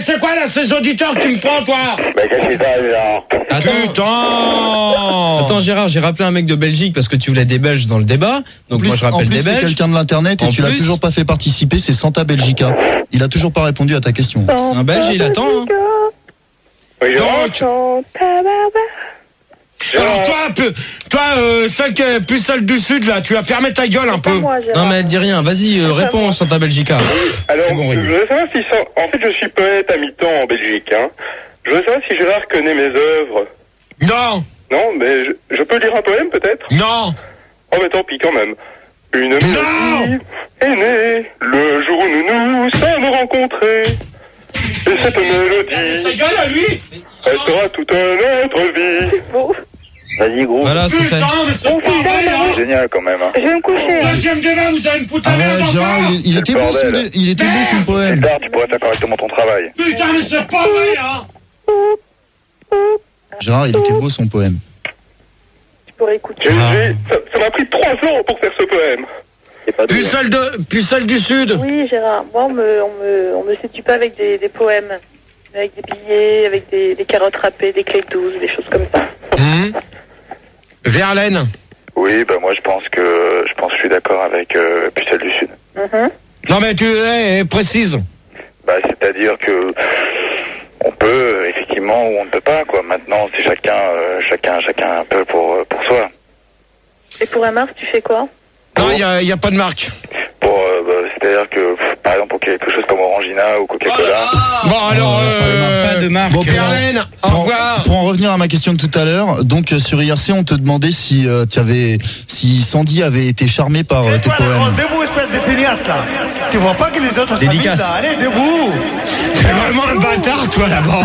c'est quoi là, ces auditeurs que tu me prends, toi? Mais qu'est-ce qui t'arrive là? Attends Gérard, j'ai rappelé un mec de Belgique parce que tu voulais des Belges dans le débat. Donc moi je rappelle des Belges. C'est quelqu'un de l'internet et tu l'as toujours pas fait participer, c'est Santa Belgica. Il a toujours pas répondu à ta question. C'est un Belge et il attend. Hein. Oui, Alors toi, celle du sud là, tu vas fermer ta gueule un peu. Non mais elle dit rien, vas-y, réponds Santa Belgica. Alors, bon, je veux savoir si en fait je suis poète à mi-temps en Belgique. Hein. Je veux savoir si Gérard connaît mes œuvres. Non. Non, mais je peux lire un poème peut-être? Non. Oh mais tant pis quand même. Une mélodie est née le jour où nous nous sommes rencontrés. Et cette mélodie, Sa gueule à lui. elle sera toute notre vie. Vas-y gros. Voilà, c'est fait. Putain, mais c'est pas vrai, hein. C'est génial quand même. Hein. Je vais me coucher. Deuxième débat, vous allez me foutre la merde Arrête, Gérard, encore. il était beau son poème. Gérard, tu pourrais faire correctement ton travail. Putain, mais c'est pas vrai, hein. Gérard, il était beau son poème. Tu pourrais écouter. Ça m'a pris 3 ans pour faire ce poème. Puis celle du sud. Oui, Gérard. Moi, on me séduit pas avec des poèmes. Avec des billets, avec des carottes râpées, des clés de 12, des choses comme ça. Verlaine. Oui, bah moi je pense que je suis d'accord avec Pucelle du Sud. Non mais tu précise. Bah c'est-à-dire que on peut effectivement ou on ne peut pas quoi. Maintenant c'est chacun un peu pour soi. Et pour un Mars, tu fais quoi? Non, il y a pas de marque. C'est-à-dire que par exemple pour quelque chose comme Orangina ou Coca-Cola. Bon alors Pas de marque. Bon, Verlaine, au revoir. Pour en revenir à ma question de tout à l'heure, donc sur IRC, on te demandait si Sandy avait été charmée par tes poèmes. Debout, espèce de feignasse là. Tu vois pas que les autres s'amusent Dédicace. là? Allez, debout. T'es vraiment un bâtard, toi, là-bas.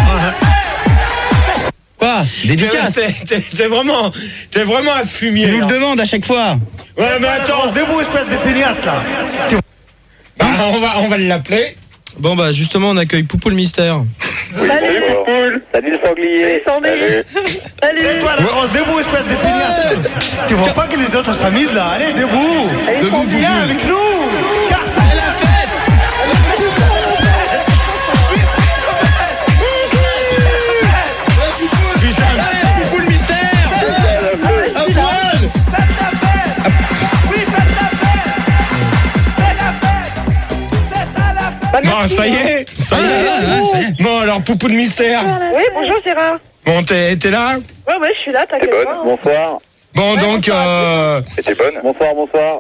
Quoi? Dédicace. T'es vraiment un fumier. Tu nous là. le demandes à chaque fois. Ouais, mais attends. Debout, espèce de feignasse là. Bah, on va l'appeler. Bon bah justement on accueille Poupou le mystère. Salut Poupoule. Salut le sanglier. Salut. Toi, la grosse, debout, espèce de feignasse. Tu vois pas que les autres s'amusent là? Allez, debout. Debout, Viens Poupoule. avec nous. Poupou le mystère. Bon, ça y est. Bon, alors, Poupou de mystère. Oui, bonjour Gérard. Bon, t'es là? Ouais, je suis là, T'es t'inquiète bonne? pas. Bonsoir. Bon, donc, T'es bonne? Bonsoir.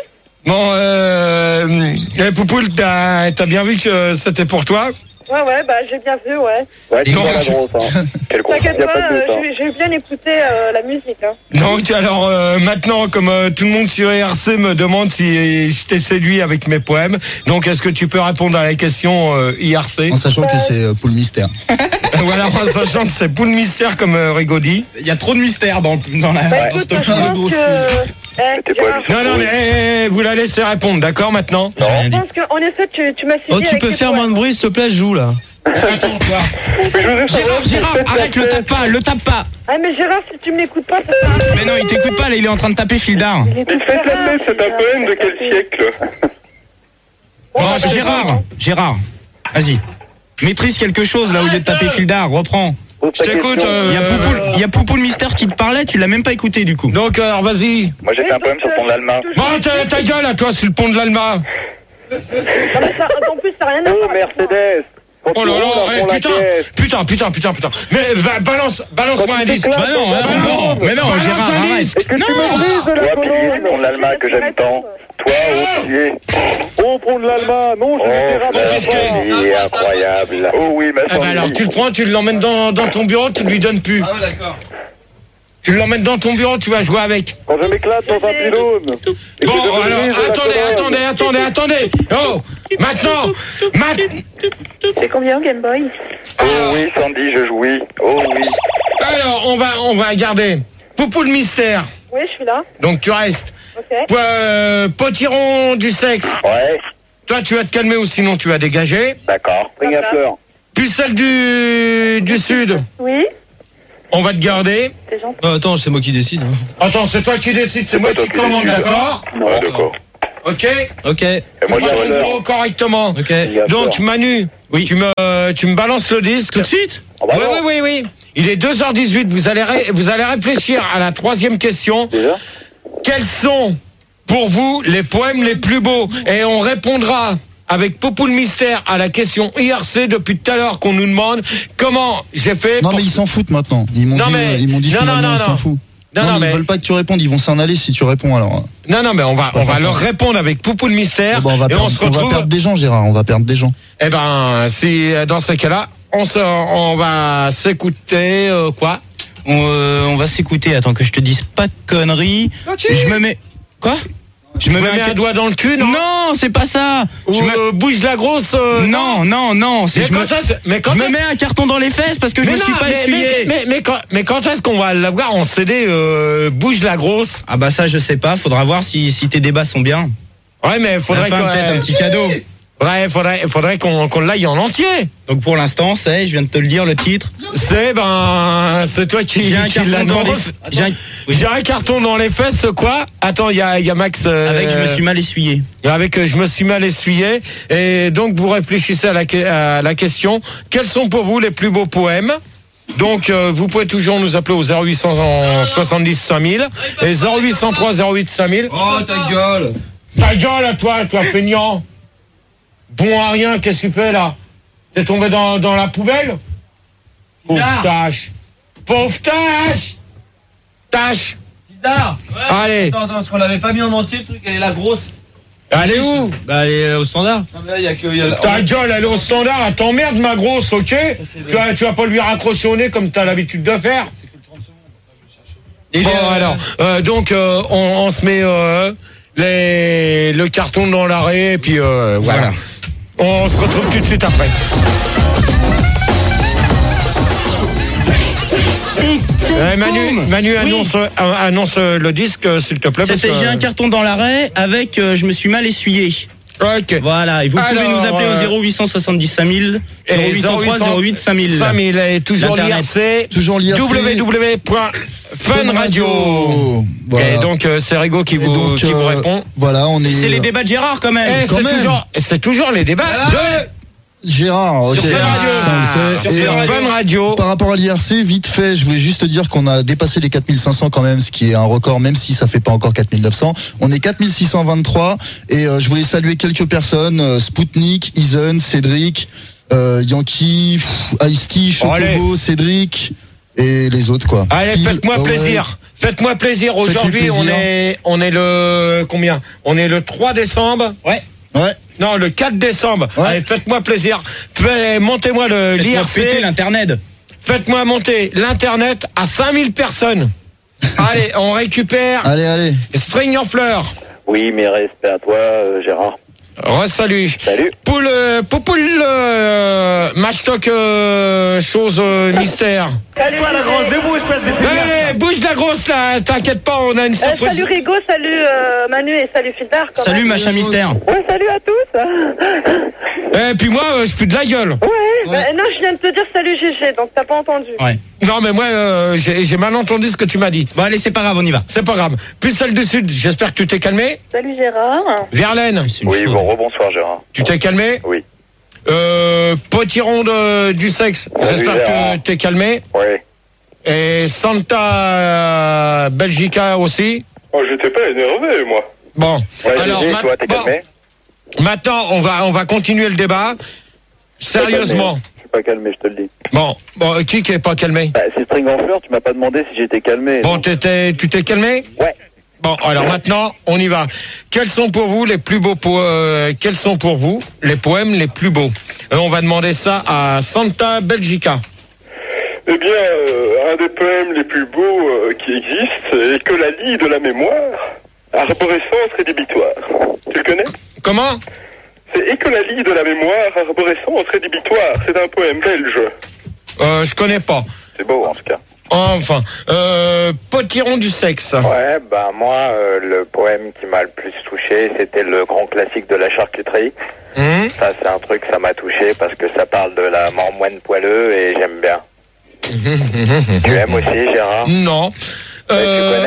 bon, Poupoule, t'as bien vu que c'était pour toi? Ouais, bah j'ai bien vu, ouais. Ouais, tu Donc, vois la grosse, hein. Quelle grosse, T'inquiète y a pas, pas de doute, hein. j'ai bien écouté la musique. Hein. Donc, alors, maintenant, comme tout le monde sur IRC me demande si je t'ai séduit avec mes poèmes, donc est-ce que tu peux répondre à la question IRC? En sachant que c'est Poule Mystère. Voilà, en sachant que c'est Poule Mystère comme Rigaudy. Il y a trop de mystère dans la. Bah écoute, je pense que... T'es pas Gérard, Non, mais vous la laissez répondre, d'accord, maintenant? je pense qu'en effet, tu m'as suivi Oh tu avec peux tes faire poèmes. moins de bruit s'il te plaît, je joue là. Attends, toi. Gérard, arrête, le tape pas. Ah mais Gérard, si tu m'écoutes pas, ça sert à rien. Mais non, il t'écoute pas là, il est en train de taper Fildar. Il est tout Faites la paix, c'est un poème de quel siècle? Bon, Gérard, vas-y. Maîtrise quelque chose là au lieu de taper Fildar, reprends. Je t'écoute. Il y a Poupou le mystère qui te parlait, tu l'as même pas écouté du coup. Donc, alors, vas-y. Moi j'ai fait un poème sur le pont de l'Alma. Bon, ta gueule à toi, sur le pont de l'Alma. Non, mais ça, en plus, ça n'a rien à voir. Mercedes. Oh là là, putain. Mais balance-moi un disque. Bah non, mais non, Balance Gérard, un arrête. disque. Toi, pilier du pont de l'Alma que j'aime tant. Toi, au pilier. Au pont de l'Alma, non, Il est incroyable. Oh oui, ma Ah bah alors, tu le prends, tu l'emmènes dans ton bureau, tu lui donnes plus. Ah ouais, d'accord. Tu l'emmènes dans ton bureau, tu vas jouer avec. Quand je m'éclate dans un pylône. Bon, alors, attendez. Oh, maintenant. C'est combien Game Boy? Oh oui, Sandy, je jouis. Oh oui. Alors, on va garder. Poupou le mystère. Oui, je suis là. Donc, tu restes. Ok. Potiron du sexe. Ouais, Toi, tu vas te calmer ou sinon tu vas dégager. d'accord. Ring à fleurs. Pucelle du sud. Oui, On va te garder. c'est gentil. Attends, c'est moi qui décide. Attends, c'est toi qui décides, c'est moi qui commande, d'accord? Ouais, d'accord. Ok. Et moi, Tu vas tout correctement. Ok. Donc Manu, Oui. tu me balances le disque. Tout de suite? Ah bah non. Oui. Il est 2h18. Vous allez réfléchir à la troisième question. Déjà Quels sont pour vous les poèmes les plus beaux? Et on répondra avec Popo le mystère à la question IRC depuis tout à l'heure qu'on nous demande comment j'ai fait. Non pour- mais ils s'en foutent maintenant. Ils m'ont Non, dit, mais- ils m'ont dit non, finalement non, ils non. s'en foutent. Non, Ils mais- veulent pas que tu répondes, ils vont s'en aller si tu réponds alors. Non, mais on va leur répondre avec Popo le mystère. Bon, et on se on va retrouve. perdre des gens, Gérard. On va perdre des gens. Eh ben, si dans ce cas-là, on va s'écouter quoi? On va s'écouter. Attends que je te dise pas de conneries. Je me mets. Quoi? Je me mets un doigt dans le cul, non? Non, c'est pas ça. Ou bouge la grosse. Non. Mais quand est-ce Je me mets un carton dans les fesses parce que je me suis pas essuyé. Mais quand est-ce qu'on va l'avoir en CD bouge la grosse? Ah bah ça je sais pas. Faudra voir si tes débats sont bien. Ouais, mais faudrait peut-être un petit cadeau. Ouais, faudrait qu'on l'aille en entier. Donc pour l'instant, je viens de te le dire, le titre. C'est toi qui J'ai un carton dans les l'annonce. j'ai J'ai un carton dans les fesses, quoi? Attends, il y a Max. avec je me suis mal essuyé. Avec je me suis mal essuyé. Et donc vous réfléchissez à la question. Quels sont pour vous les plus beaux poèmes? Donc vous pouvez toujours nous appeler au 0870 5000 et 0803 08 5000. Oh ta gueule. Ta gueule à toi feignant. Bon à rien, qu'est-ce que tu fais là? T'es tombé dans la poubelle? Pauvre tâche. Pauvre tâche. Tâche. Tida. Allez. Attends, parce qu'on l'avait pas mis en entier, le truc, elle est la grosse. Elle est où? Bah elle est au standard. Non, mais là, il y a que. Ta gueule, elle est au standard, elle t'emmerde ma grosse, ok? Tu vas pas lui raccrocher au nez comme t'as l'habitude de faire. Bon, alors, donc on se met le carton dans l'arrêt et puis voilà. On se retrouve tout de suite après. Manu annonce le disque, s'il te plaît. C'était j'ai un carton dans l'arrêt avec je me suis mal essuyé. Ok. Voilà, et vous pouvez Alors, nous appeler au 0870 5000 et 0803 08 5000. 5000 et toujours l'IRC. Toujours l'IRC. www.funradio. Voilà. Et donc c'est Rigo qui vous répond. Voilà, on est. C'est les débats de Gérard quand même. Et c'est toujours les débats de Gérard, ok. sur Fun Radio. Ça, on le sait. Sur Fun Radio. Par rapport à l'IRC, vite fait, je voulais juste te dire qu'on a dépassé les 4500 quand même, ce qui est un record, même si ça fait pas encore 4900. On est 4623 et je voulais saluer quelques personnes, Spoutnik, Isen, Cédric, Yankee, Ice-T, Chocobo, Cédric et les autres quoi. Allez, Phil, faites-moi plaisir. Faites-moi plaisir. Aujourd'hui, plaisir. on est le combien? On est le 3 décembre. Ouais. Non, le 4 décembre. Ouais. Allez, faites-moi plaisir. Montez-moi Péter l'IRC. l'internet. Faites-moi monter l'internet à 5000 personnes. Allez, on récupère Allez. String en fleurs. Oui, mes respects à toi, Gérard. Re-salut. Salut. Poule, match-talk, chose mystère. Salut, toi, la grosse, debout, espèce de feignasse. Allez, bouge la grosse là, t'inquiète pas, on a une surprise. Salut Rigo, salut Manu et salut Fildar. Salut machin mystère. Ouais, salut à tous. Et puis moi, je pue de la gueule. Ouais. Non, je viens de te dire salut GG, donc t'as pas entendu. Ouais. Non mais moi, j'ai mal entendu ce que tu m'as dit. Bon allez, c'est pas grave, on y va. C'est pas grave. Plus celle du Sud, j'espère que tu t'es calmé. Salut Gérard. Verlaine, Oui, bon, rebonsoir, Gérard. tu t'es calmé. Oui. Potiron du sexe, j'espère que tu t'es calmé. Ouais. Et Santa Belgica aussi. Oh, j'étais pas énervé, moi. Bon, Ouais, alors Gégé, toi, t'es calmé? maintenant on va continuer le débat. Sérieusement. Je suis pas calmé, je te le dis. Bon, qui est pas calmé? Bah, c'est String en fleurs, tu m'as pas demandé si j'étais calmé. Bon, tu t'es calmé? Ouais. Bon, alors maintenant, on y va. Quels sont pour vous les plus beaux quels sont pour vous les poèmes les plus beaux? On va demander ça à Santa Belgica. Eh bien, un des poèmes les plus beaux qui existent est Que la lie de la mémoire, arborescence rédhibitoire. Tu le connais? Comment? C'est Et que la lie de la mémoire, arborescence rédhibitoire. C'est un poème belge. Je connais pas. C'est beau, en tout cas. Enfin, Potiron du sexe. Ouais, bah moi, le poème qui m'a le plus touché, c'était le grand classique de la charcuterie. Ça, c'est un truc, ça m'a touché parce que ça parle de la marmoine poileux et j'aime bien. Tu aimes aussi, Gérard? Non. Tu connais?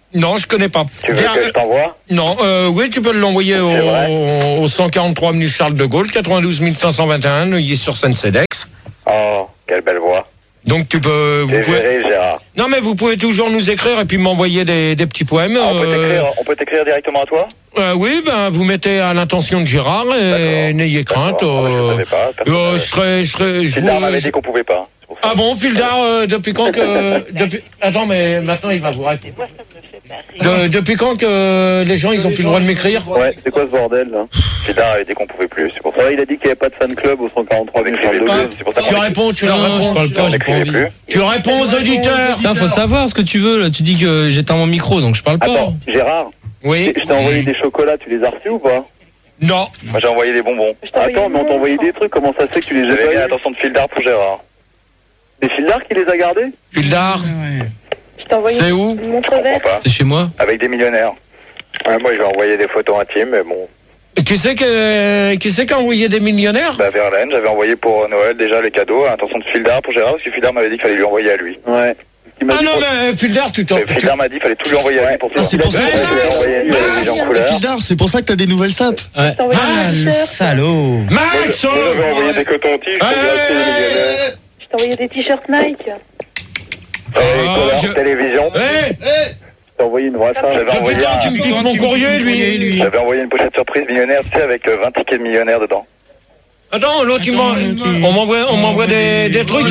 Non, je connais pas. Tu veux que je t'envoie? Non, oui, tu peux l'envoyer au 143 avenue Charles de Gaulle, 92 521, Neuilly-sur-Seine-Cedex. Oh, quelle belle voix. Donc tu peux... Vous pouvez... Gérard. Non, mais vous pouvez toujours nous écrire et puis m'envoyer des petits poèmes. On peut t'écrire directement à toi? Oui, ben vous mettez à l'intention de Gérard et n'ayez crainte. Je serais... Fildar m'avait dit qu'on pouvait pas. Ah bon, Fildar, depuis quand que... Attends, mais maintenant il va vous raconter. Depuis quand que les gens ils ont plus le droit de m'écrire? Ouais, c'est quoi ce bordel là? Fildar avait dit qu'on pouvait plus, c'est pour ça. Il a dit qu'il n'y avait pas de fan club au 143 avec c'est pour ça. Tu réponds, tu leur réponds. Je parle pas, j'ai pas envie. Tu réponds aux auditeurs. Putain, faut savoir ce que tu veux là. Tu dis que j'éteins mon micro donc je parle pas. Attends, Gérard. Oui. Je t'ai envoyé des chocolats, tu les as reçus ou pas? Non. Moi j'ai envoyé des bonbons. Attends, mais on t'a envoyé des trucs, comment ça se fait que tu les as pas mis? Attention de Fildar pour Gérard. C'est Fildar qui les a gardés? Fildar. C'est où? C'est chez moi. Avec des millionnaires. Ouais, moi, je vais envoyer des photos intimes, mais bon. Qui c'est qui a envoyé des millionnaires? Bah, Verlaine, j'avais envoyé pour Noël déjà les cadeaux à l'intention de Fildar pour Gérard, parce que Fildar m'avait dit qu'il fallait lui envoyer à lui. Ouais. Ah non, mais Fildar, Fildar m'a dit qu'il fallait tout lui envoyer à lui pour c'est pour ça Fildar, c'est pour ça que t'as des nouvelles sapes. Ouais. Ah, le salaud. Max! J'avais envoyé des cotons-tiges pour les millionnaires. Je t'ai envoyé des t-shirts Nike. Télévision. J'ai envoyé une WhatsApp. Tu me piques mon courrier, lui. J'avais envoyé une pochette surprise millionnaire, tu sais, avec 20 tickets de millionnaire dedans. Attends, l'autre, on m'envoie des trucs.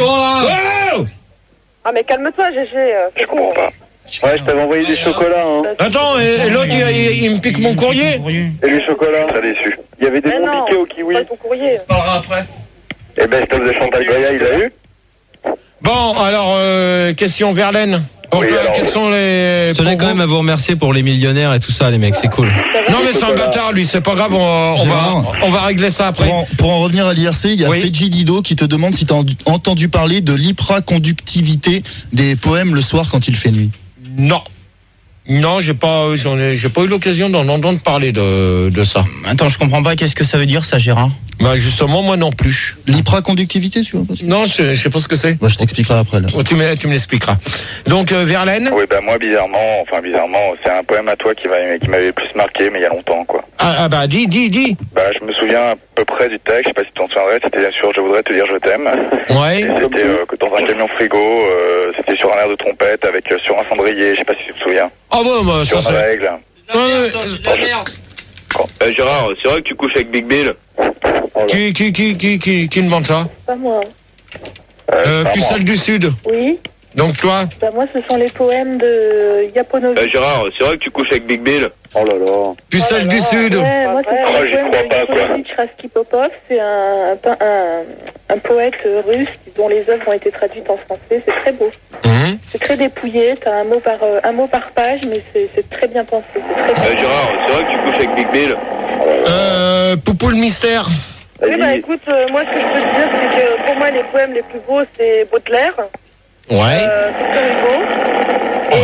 Ah, mais calme-toi, GG. Je comprends pas. Ouais, je t'avais envoyé des chocolats, hein. Attends, et l'autre, il me pique mon courrier. Et les chocolats, très déçu. Il y avait des bons piquets au kiwi. Pas ton courrier. On parlera après. Et ben, je de Chantal Goya, il l'a eu? Bon, alors, question Verlaine. Oui, quels sont les... Je tenais quand même à vous remercier pour les millionnaires et tout ça, les mecs, c'est cool. Non, mais c'est un bâtard, lui, c'est pas grave, on va régler ça après. Pour en revenir à l'IRC, il y a Feji Dido qui te demande si tu as entendu parler de l'hypraconductivité des poèmes le soir quand il fait nuit. Non. Non, j'ai pas eu l'occasion d'en entendre parler de ça. Attends, je comprends pas, qu'est-ce que ça veut dire ça, Gérard? Bah justement, moi non plus. L'hypraconductivité, tu vois pas? Non, je sais pas ce que c'est. Bah, je t'expliquerai après là. Oh, tu me l'expliqueras. Donc Verlaine. Oui, bah moi bizarrement, c'est un poème à toi qui m'avait plus marqué, mais il y a longtemps quoi. Ah bah dis. Bah je me souviens à peu près du texte, je sais pas si tu t'en souviendrais, c'était bien sûr Je voudrais te dire je t'aime. Ouais. C'était dans un camion frigo, c'était sur un air de trompette avec sur un cendrier, je sais pas si tu te souviens. Ah bah sur ça une règle. C'est de la merde. Gérard, c'est vrai que tu couches avec Big Bill? Qui demande ça? Pas moi. Pucelle du Sud. Oui. Donc toi? Bah moi, ce sont les poèmes de Yaponovic. Gérard, c'est vrai que tu couches avec Big Bill? Oh là là. Pucelle du Sud. Ouais, moi, c'est j'y crois pas, quoi. Raskipopov, c'est un poète russe dont les œuvres ont été traduites en français. C'est très beau. C'est très dépouillé, t'as un mot par page, mais c'est très bien pensé. Gérard, c'est vrai que tu couches avec Big Bill? Poupou le mystère. Oui, bah écoute, moi ce que je peux te dire, c'est que pour moi les poèmes les plus beaux, c'est Baudelaire. Ouais. Victor Hugo.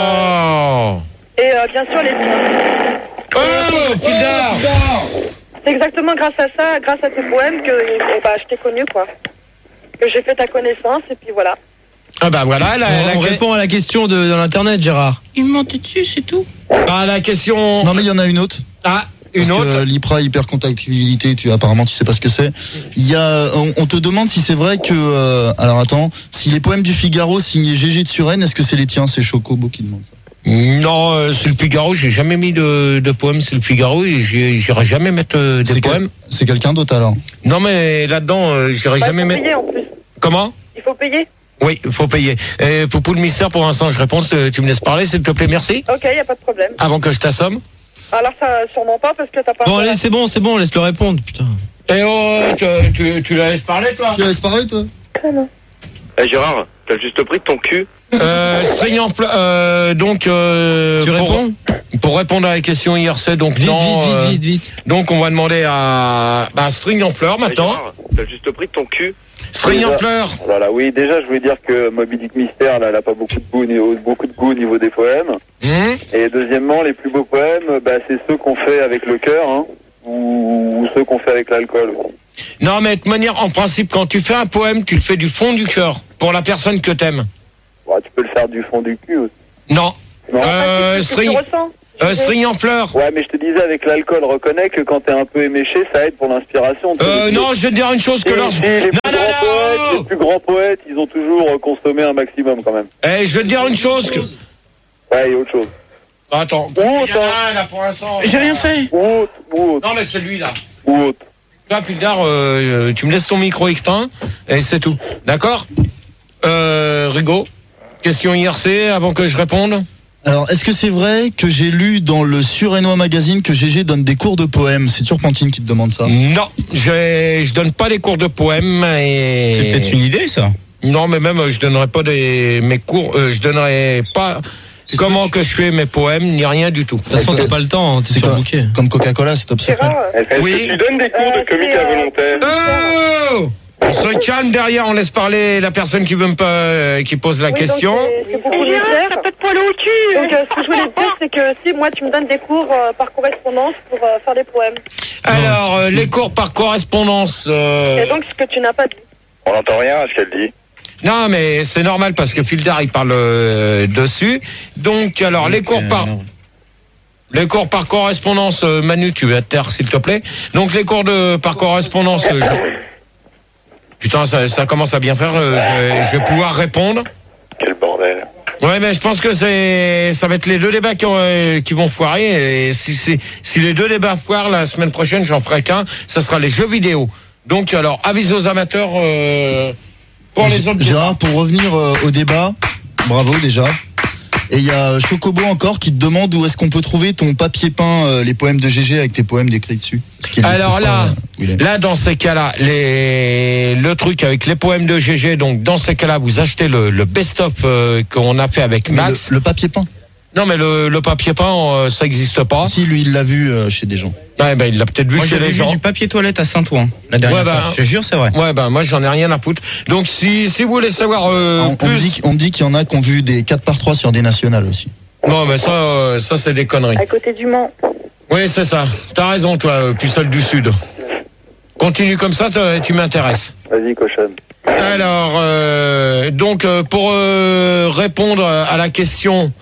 Et bien sûr les tiens. Oh, Fildar. C'est exactement grâce à ça, grâce à tes poèmes que je t'ai connu, quoi. Que j'ai fait ta connaissance, et puis voilà. Ah bah voilà, on répond à la question de l'internet, Gérard. Il me mentait dessus, c'est tout. Ah, la question... Non mais il y en a une autre. Ah, une autre. Parce que l'hypercontactibilité, apparemment tu sais pas ce que c'est. Il y a, on te demande si c'est vrai que, alors attends, si les poèmes du Figaro signés Gégé de Suresnes, est-ce que c'est les tiens? C'est Chocobo qui demande ça. Non, c'est le Figaro, j'ai jamais mis de poèmes, c'est le Figaro, et j'irai jamais mettre des poèmes. C'est quelqu'un d'autre alors? Non mais là-dedans, j'irai jamais mettre... Il faut payer en plus. Comment? Il faut payer. Oui, il faut payer. Poupou le mystère, pour l'instant, je réponds, tu me laisses parler, s'il te plaît, merci. Ok, y a pas de problème. Avant que je t'assomme. Alors ça, sûrement pas, parce que t'as pas... Bon, allez, c'est bon, laisse-le répondre, putain. Eh oh, tu la laisses parler, toi? Tu la laisses parler, toi? Non. Gérard, t'as le juste prix de ton cul? String en fleurs, donc... tu réponds? Pour répondre à la question IRC, donc vite. Donc on va demander à String en fleurs maintenant. Gérard, t'as le juste prix de ton cul? String en fleurs. Voilà, oui, déjà je voulais dire que Moby Dick Mystère, là, elle a pas beaucoup de goût au niveau des poèmes. Et deuxièmement, les plus beaux poèmes, c'est ceux qu'on fait avec le cœur, hein, ou ceux qu'on fait avec l'alcool aussi. Non, mais de manière, en principe, quand tu fais un poème, tu le fais du fond du cœur, pour la personne que t'aimes. Ouais, tu peux le faire du fond du cul aussi. Non. Non. String en fleurs. Ouais, mais je te disais, avec l'alcool, reconnais que quand t'es un peu éméché, ça aide pour l'inspiration. Non, je vais te dire une chose que les plus grands poètes, ils ont toujours consommé un maximum quand même. Je vais te dire une chose que... Ouais, il y a autre chose. Attends, là pour l'instant. J'ai rien fait. Ou autre. Non, mais c'est lui là. Ou autre. Là, Pildar, tu me laisses ton micro éteint et c'est tout. D'accord Rigaud, question IRC avant que je réponde. Alors, est-ce que c'est vrai que j'ai lu dans le Surénois Magazine que GG donne des cours de poèmes? C'est Turpentine qui te demande ça. Non, je donne pas des cours de poèmes et... C'est peut-être une idée, ça. Non, mais même, je donnerai pas mes cours, je donnerai pas... Comment que je fais mes poèmes, ni rien du tout. De toute façon, t'as pas le temps, hein, t'es sur bouquet. Comme Coca-Cola, c'est top secret. Est-ce que tu donnes des cours de comique involontaire? On se calme derrière, on laisse parler la personne qui pose la question. C'est beaucoup de t'as pas de poil au cul. Donc, ce que je voulais te dire, c'est que si moi, tu me donnes des cours par correspondance pour faire des poèmes. Alors, les cours par correspondance... Et donc, ce que tu n'as pas dit. On n'entend rien à ce qu'elle dit. Non, mais c'est normal parce que Fildar, il parle dessus. Donc, alors, les cours par correspondance, Manu, tu vas te taire, s'il te plaît. Donc, les cours par correspondance... Putain, ça commence à bien faire. Je vais pouvoir répondre. Quel bordel. Ouais, mais je pense que ça va être les deux débats qui vont foirer. Et si les deux débats foirent, la semaine prochaine, j'en ferai qu'un. Ça sera les jeux vidéo. Donc, alors, avis aux amateurs pour les autres. Gérard, pour revenir au débat, bravo déjà. Et il y a Chocobo encore qui te demande où est-ce qu'on peut trouver ton papier peint, les poèmes de GG avec tes poèmes décrits dessus. Alors là, dans ces cas-là, le truc avec les poèmes de GG, donc dans ces cas-là, vous achetez le best-of qu'on a fait avec Max. Le papier peint. Non, mais le papier peint, ça n'existe pas. Si, lui, il l'a vu chez des gens. Ouais, ben, il l'a peut-être vu chez les gens. Moi, du papier toilette à Saint-Ouen, la dernière fois. Je te jure, c'est vrai. Ouais, ben, moi, j'en ai rien à foutre. Donc, si vous voulez savoir plus... On me dit qu'il y en a qui ont vu des 4x3 sur des nationales aussi. Non, mais ça c'est des conneries. À côté du Mans. Oui, c'est ça. T'as raison, toi, pucelle du Sud. Continue comme ça, tu m'intéresses. Vas-y, cochonne. Alors, donc, pour répondre à la question...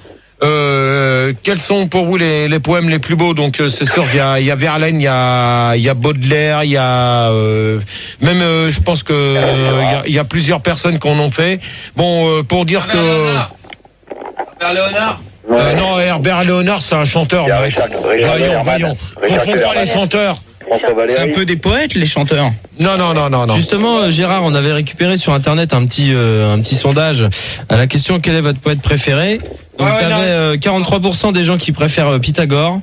quels sont pour vous les poèmes les plus beaux? Donc c'est sûr qu'il y a Verlaine, il y a Baudelaire, il y a même je pense que il y a plusieurs personnes qui en ont fait. Bon, pour dire que Herbert Léonard. non, Herbert Léonard c'est un chanteur. Voyons. Confond pas les chanteurs. C'est un peu des poètes, les chanteurs. Non. Justement, Gérard, on avait récupéré sur Internet un petit sondage à la question quel est votre poète préféré. Donc, t'avais 43% des gens qui préfèrent Pythagore.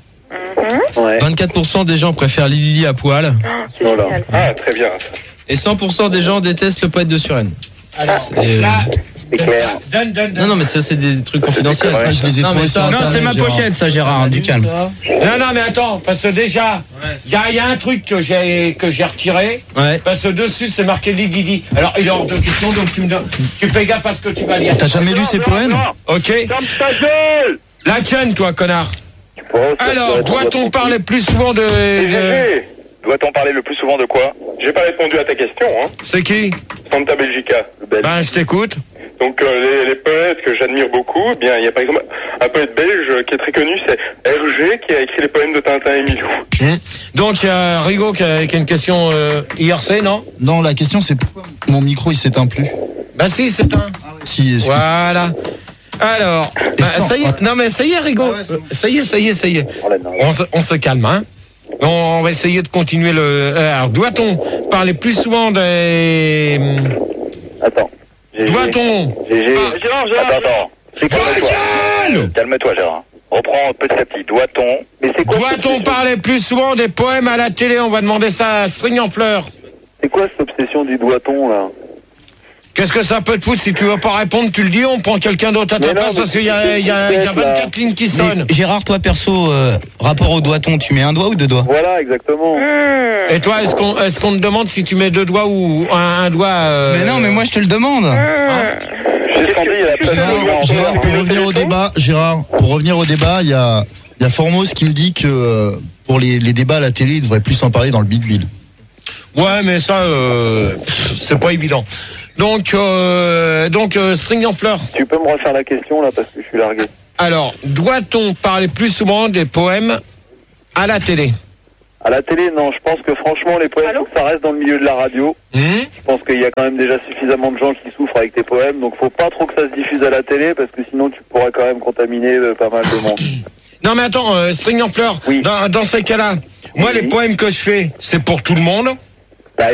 24% des gens préfèrent Lydie à poil. Ah, très bien. Et 100% des gens détestent le poète de Suresnes. C'est clair. Non, mais ça, c'est des trucs confidentiels. Je les ai trouvés sur Non, c'est ma pochette, ça, Gérard, du calme. Non, mais attends, parce que déjà, il y a un truc que j'ai retiré, parce que dessus c'est marqué Lydie. Alors il est hors de question, donc tu fais gaffe à ce que tu vas lire. T'as jamais lu ses poèmes? Ok. Ferme ta gueule. La chaîne, toi, connard. Alors, doit-on parler plus souvent de... Doit-on parler le plus souvent de quoi? J'ai pas répondu à ta question, hein. C'est qui? Santa Belgica, le belge. Ben, je t'écoute. Donc les poètes que j'admire beaucoup, eh bien il y a par exemple un poète belge qui est très connu, c'est Hergé qui a écrit les poèmes de Tintin et Milou. Donc il y a Rigaud qui a une question IRC, non? Non, la question c'est pourquoi mon micro il s'éteint plus. Bah si, c'est un. Si, voilà. Alors, ça y est. Non mais ça y est, Rigaud. Ça y est. On se calme, hein. On va essayer de continuer alors, doit-on parler plus souvent des... Attends. Doit-on... Attends. Calme-toi, Gérard. Reprends petit à petit. Doit-on parler plus souvent des poèmes à la télé? On va demander ça à String en fleurs. C'est quoi cette obsession du doit-on, là? Qu'est-ce que ça peut te foutre? Si tu veux pas répondre, tu le dis, on prend quelqu'un d'autre à ta place parce qu'il y a 24 lignes qui sonnent. Gérard, toi perso, rapport au doigt-on, tu mets un doigt ou deux doigts? Voilà, exactement. Et toi, est-ce qu'on te demande si tu mets deux doigts ou un doigt Mais non, mais moi je te le demande. Gérard, pour revenir au débat, il y a Formos qui me dit que pour les débats à la télé, il devrait plus en parler dans le Big Bill. Ouais, mais ça, c'est pas évident. Donc, String en fleurs. Tu peux me refaire la question là parce que je suis largué. Alors, doit-on parler plus souvent des poèmes à la télé? À la télé, non. Je pense que franchement, les poèmes, ça reste dans le milieu de la radio. Je pense qu'il y a quand même déjà suffisamment de gens qui souffrent avec tes poèmes. Donc, faut pas trop que ça se diffuse à la télé parce que sinon, tu pourras quand même contaminer pas mal de monde. Non, mais attends, String en fleurs, dans ces cas-là, moi, les poèmes que je fais, c'est pour tout le monde. Bah,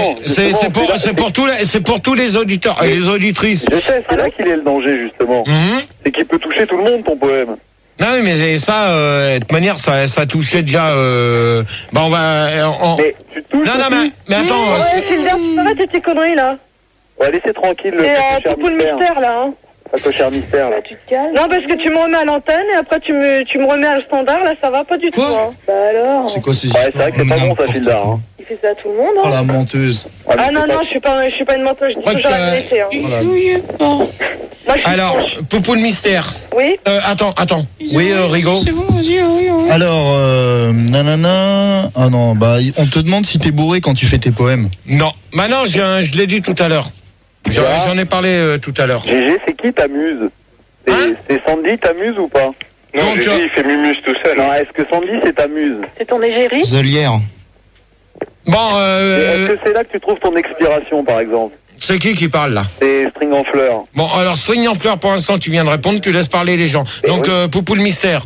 c'est pour tous les auditeurs et les auditrices. Je sais, c'est là qu'il est le danger, justement. C'est qu'il peut toucher tout le monde, ton poème. Non, mais ça, de toute manière, ça touchait déjà. On va. Mais tu touches. Non, mais attends. Ouais, Philder, arrête tes conneries là. Ouais, laissez tranquille le Poupou le mystère là. Hein. Cher mystère, là. Tu te calmes. Non, parce que tu me remets à l'antenne et après tu me remets à le standard, là, ça va pas du tout. Hein. Bah alors. C'est quoi ces histoires? Ouais, c'est vrai que c'est pas bon, ça, Philder. Hein. Il fait ça à tout le monde. Hein. Oh la menteuse. Ah non, je suis pas une menteuse, je dis toujours la vérité. Hein. Alors, Poupou le mystère. Oui. Attends. Oui, Rigo. C'est bon, vas-y, oui. Alors, nanana. Ah non, bah, on te demande si t'es bourré quand tu fais tes poèmes. Non. Maintenant, je l'ai dit tout à l'heure. J'en ai parlé tout à l'heure. GG, c'est qui t'amuse? C'est Sandy t'amuse ou pas? Non, GG, il fait mumuse tout seul. Non, est-ce que Sandy, c'est t'amuse? C'est ton égérie? Zolière. Bon, est-ce que c'est là que tu trouves ton expiration, par exemple? C'est qui parle là? C'est String en fleurs. Bon, alors String en fleurs, pour l'instant, tu viens de répondre, tu laisses parler les gens. Donc, Poupou le mystère.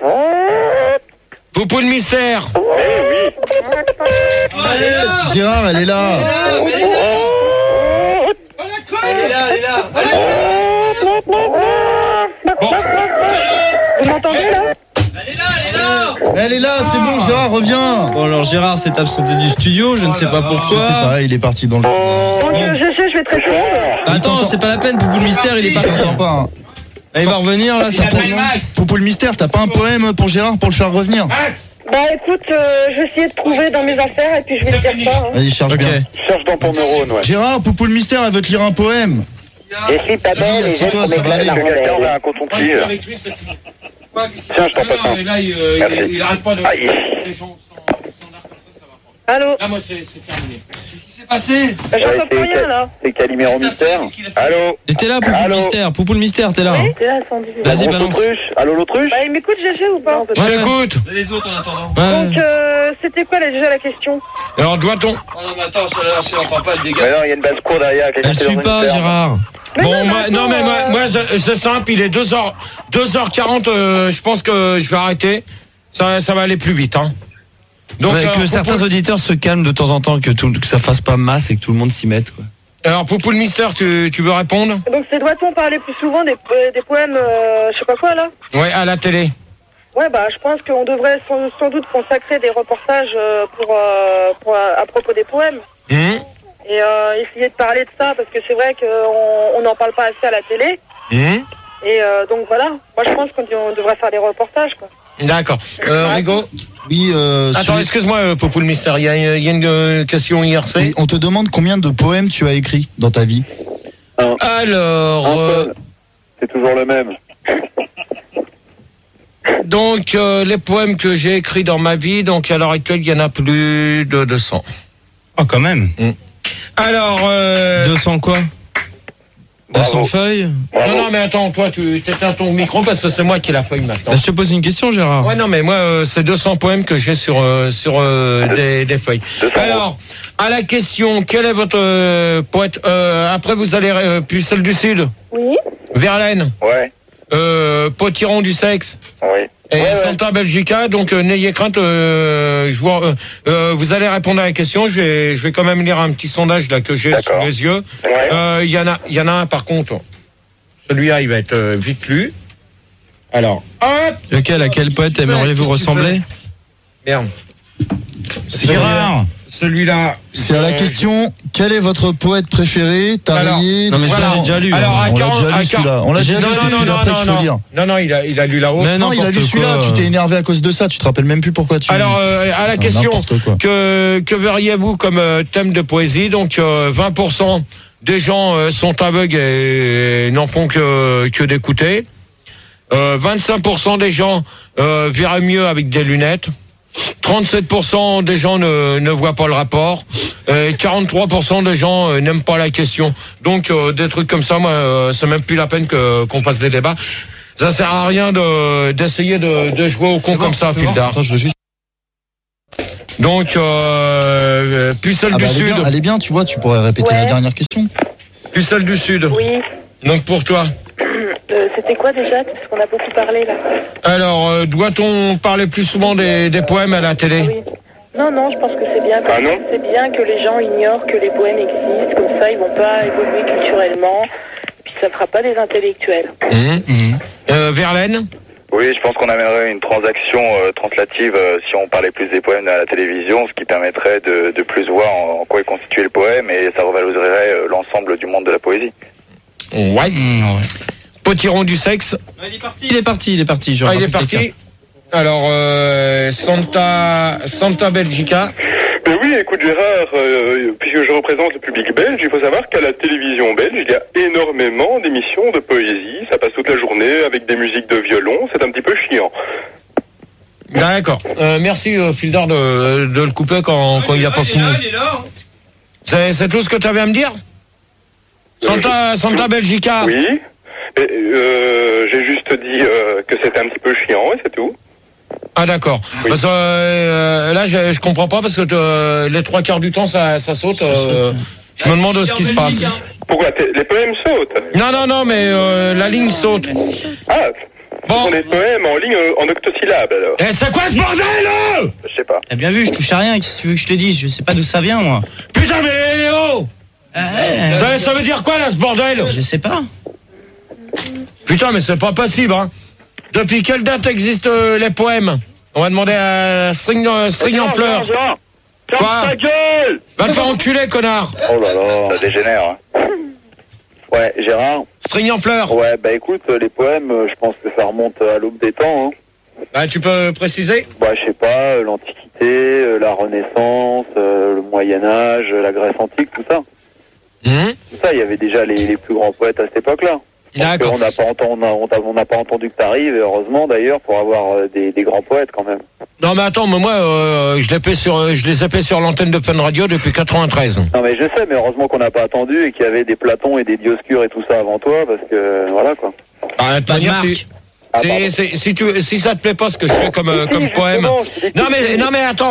Poupou le mystère. Gérard, elle est là. Elle est là. Bon. Vous m'entendez là? Elle est là, c'est bon, Gérard, reviens. Bon, alors Gérard s'est absenté du studio, je ne sais pas pourquoi. Je sais pas, il est parti dans le... Donc, je vais te répondre. Attends, c'est pas la peine, Poupou le mystère, il est parti. T'entends pas, hein. Il va revenir là, ça Poupou le mystère, t'as pas un poème pour Gérard pour le faire revenir? Bah écoute, je vais essayer de trouver dans mes affaires et puis je vais te dire ça. Hein. Vas-y, cherche bien. Cherche dans ton neurone, ouais. Gérard, Poupou le mystère, elle veut te lire un poème. Et si ta belle, assieds-toi, ça va aller. quelqu'un va un coton-tige. Tiens, je t'en passe un. Là, il arrête pas de... Les gens Allô? Là, moi, c'est terminé. Qu'est-ce qui s'est passé? J'entends plus rien là. C'est Calimero Mystère. Allô? Et t'es là, Poupou le mystère, t'es là. Oui, t'es là, Sandy. Vas-y, balance. Allô, l'autruche? Bah il m'écoute GG ou pas? Je t'écoute. Les autres en attendant. Donc c'était quoi là, déjà la question? Alors, doit-on... Oh non, mais attends, je n'entends pas le dégât. Mais non, il y a une basse cour derrière. Elle suit pas, Gérard. Bon, moi, c'est simple, il est 2h40, je pense que je vais arrêter. Ça va aller plus vite, hein. Donc, que certains auditeurs se calment de temps en temps, que ça fasse pas masse et que tout le monde s'y mette, quoi. Alors, Poupou le mystère, tu veux répondre? Donc c'est doit-on parler plus souvent des poèmes, je sais pas quoi là? Ouais, à la télé. Ouais, bah je pense qu'on devrait sans doute consacrer des reportages à propos des poèmes. Et essayer de parler de ça, parce que c'est vrai qu'on n'en parle pas assez à la télé. Et donc voilà, moi je pense qu'on devrait faire des reportages, quoi. D'accord. Rigo? Oui, attends, excuse-moi, Poupou le mystère, il y a une question IRC. Oui, on te demande combien de poèmes tu as écrit dans ta vie. Alors... c'est toujours le même. Donc, les poèmes que j'ai écrits dans ma vie, donc à l'heure actuelle, il y en a plus de 200. Oh, quand même. Alors... 200 quoi? 200 feuilles? Non, mais attends, toi, tu t'éteins ton micro parce que c'est moi qui ai la feuille maintenant. Je te pose une question, Gérard. Ouais, non, mais moi, c'est 200 poèmes que j'ai sur des feuilles. Alors, à la question, quel est votre poète? Après, vous allez puis celle du Sud. Oui. Verlaine. Ouais. Potiron du Sexe. Oui. Et Santa Belgica, donc n'ayez crainte, vous allez répondre à la question. Je vais quand même lire un petit sondage là que j'ai sous les yeux. Il y en a un par contre. Celui-là, il va être vite lu. Alors, hop. Lequel? À quel poète aimeriez-vous ressembler? Merde. C'est Gérard. Celui-là. C'est à la question, quel est votre poète préféré? Tarier? Non, mais ça, j'ai déjà lu. Alors, on l'a déjà lu celui-là. On l'a déjà lu celui-là, après qu'il faut lire. Non, il a lu là-haut. Non, il a lu celui-là, tu t'es énervé à cause de ça, tu te rappelles même plus pourquoi tu... Alors, à la question, que verriez-vous comme thème de poésie? Donc, 20% des gens sont aveugles et n'en font que d'écouter. 25% des gens verraient mieux avec des lunettes. 37% des gens ne voient pas le rapport. 43% des gens n'aiment pas la question. Donc des trucs comme ça, moi, c'est même plus la peine qu'on fasse des débats. Ça sert à rien d'essayer de jouer au con comme ça, Fildar. Donc, Pucelle du Sud. Elle est bien, tu vois, tu pourrais répéter la dernière question. Pucelle du Sud. Oui. Donc pour toi. C'était quoi déjà? Parce qu'on a beaucoup parlé là. Alors, doit-on parler plus souvent des poèmes à la télé? Oui. Non, je pense que c'est bien. C'est bien que les gens ignorent que les poèmes existent, comme ça ils vont pas évoluer culturellement, puis ça ne fera pas des intellectuels. Verlaine? Oui, je pense qu'on amènerait une transaction translative si on parlait plus des poèmes à la télévision, ce qui permettrait de plus voir en quoi est constitué le poème, et ça revaloriserait l'ensemble du monde de la poésie. Ouais. Potiron du sexe. Il est parti. Il est parti. Il est parti. Alors, Santa Belgica. Ben oui, écoute Gérard, puisque je représente le public belge, il faut savoir qu'à la télévision belge, il y a énormément d'émissions de poésie. Ça passe toute la journée avec des musiques de violon. C'est un petit peu chiant. D'accord. Merci Fildar de le couper quand il n'y a pas fini. C'est tout ce que tu avais à me dire? Santa Belgica. Oui. J'ai juste dit que c'était un petit peu chiant et c'est tout. Ah d'accord. Oui. Parce que là je comprends pas parce que les 3/4 du temps ça saute. Je me demande ce qui se passe. Pourquoi les poèmes sautent? Non mais la ligne saute. Ah. Bon. Ce sont des poèmes en ligne en octosyllabes alors. Eh c'est quoi ce bordel là? Je sais pas. T'as bien vu, je touche à rien. Qu'est-ce que tu veux que je te dise? Je sais pas d'où ça vient moi. Putain mais oh. Ça veut dire quoi là ce bordel? Je sais pas. Putain mais c'est pas possible hein. Depuis quelle date existent les poèmes? On va demander à String en fleurs. Quoi? Ta gueule! Va te faire enculer, connard! Oh là là, ça dégénère. Hein. Ouais, Gérard. String en fleurs. Ouais, bah écoute, les poèmes, je pense que ça remonte à l'aube des temps. Hein. Bah, tu peux préciser? Bah, je sais pas, l'Antiquité, la Renaissance, le Moyen-Âge, la Grèce antique, tout ça. Tout ça, il y avait déjà les plus grands poètes à cette époque-là. D'accord. On n'a pas entendu que t'arrives, et heureusement d'ailleurs, pour avoir des grands poètes quand même. Non mais attends, mais moi je les ai fait sur l'antenne de Fun Radio depuis 93. Non mais je sais, mais heureusement qu'on n'a pas attendu et qu'il y avait des Platons et des Dioscures et tout ça avant toi, parce que voilà quoi. Bah, si ça te plaît pas ce que je fais comme poème. Non mais attends,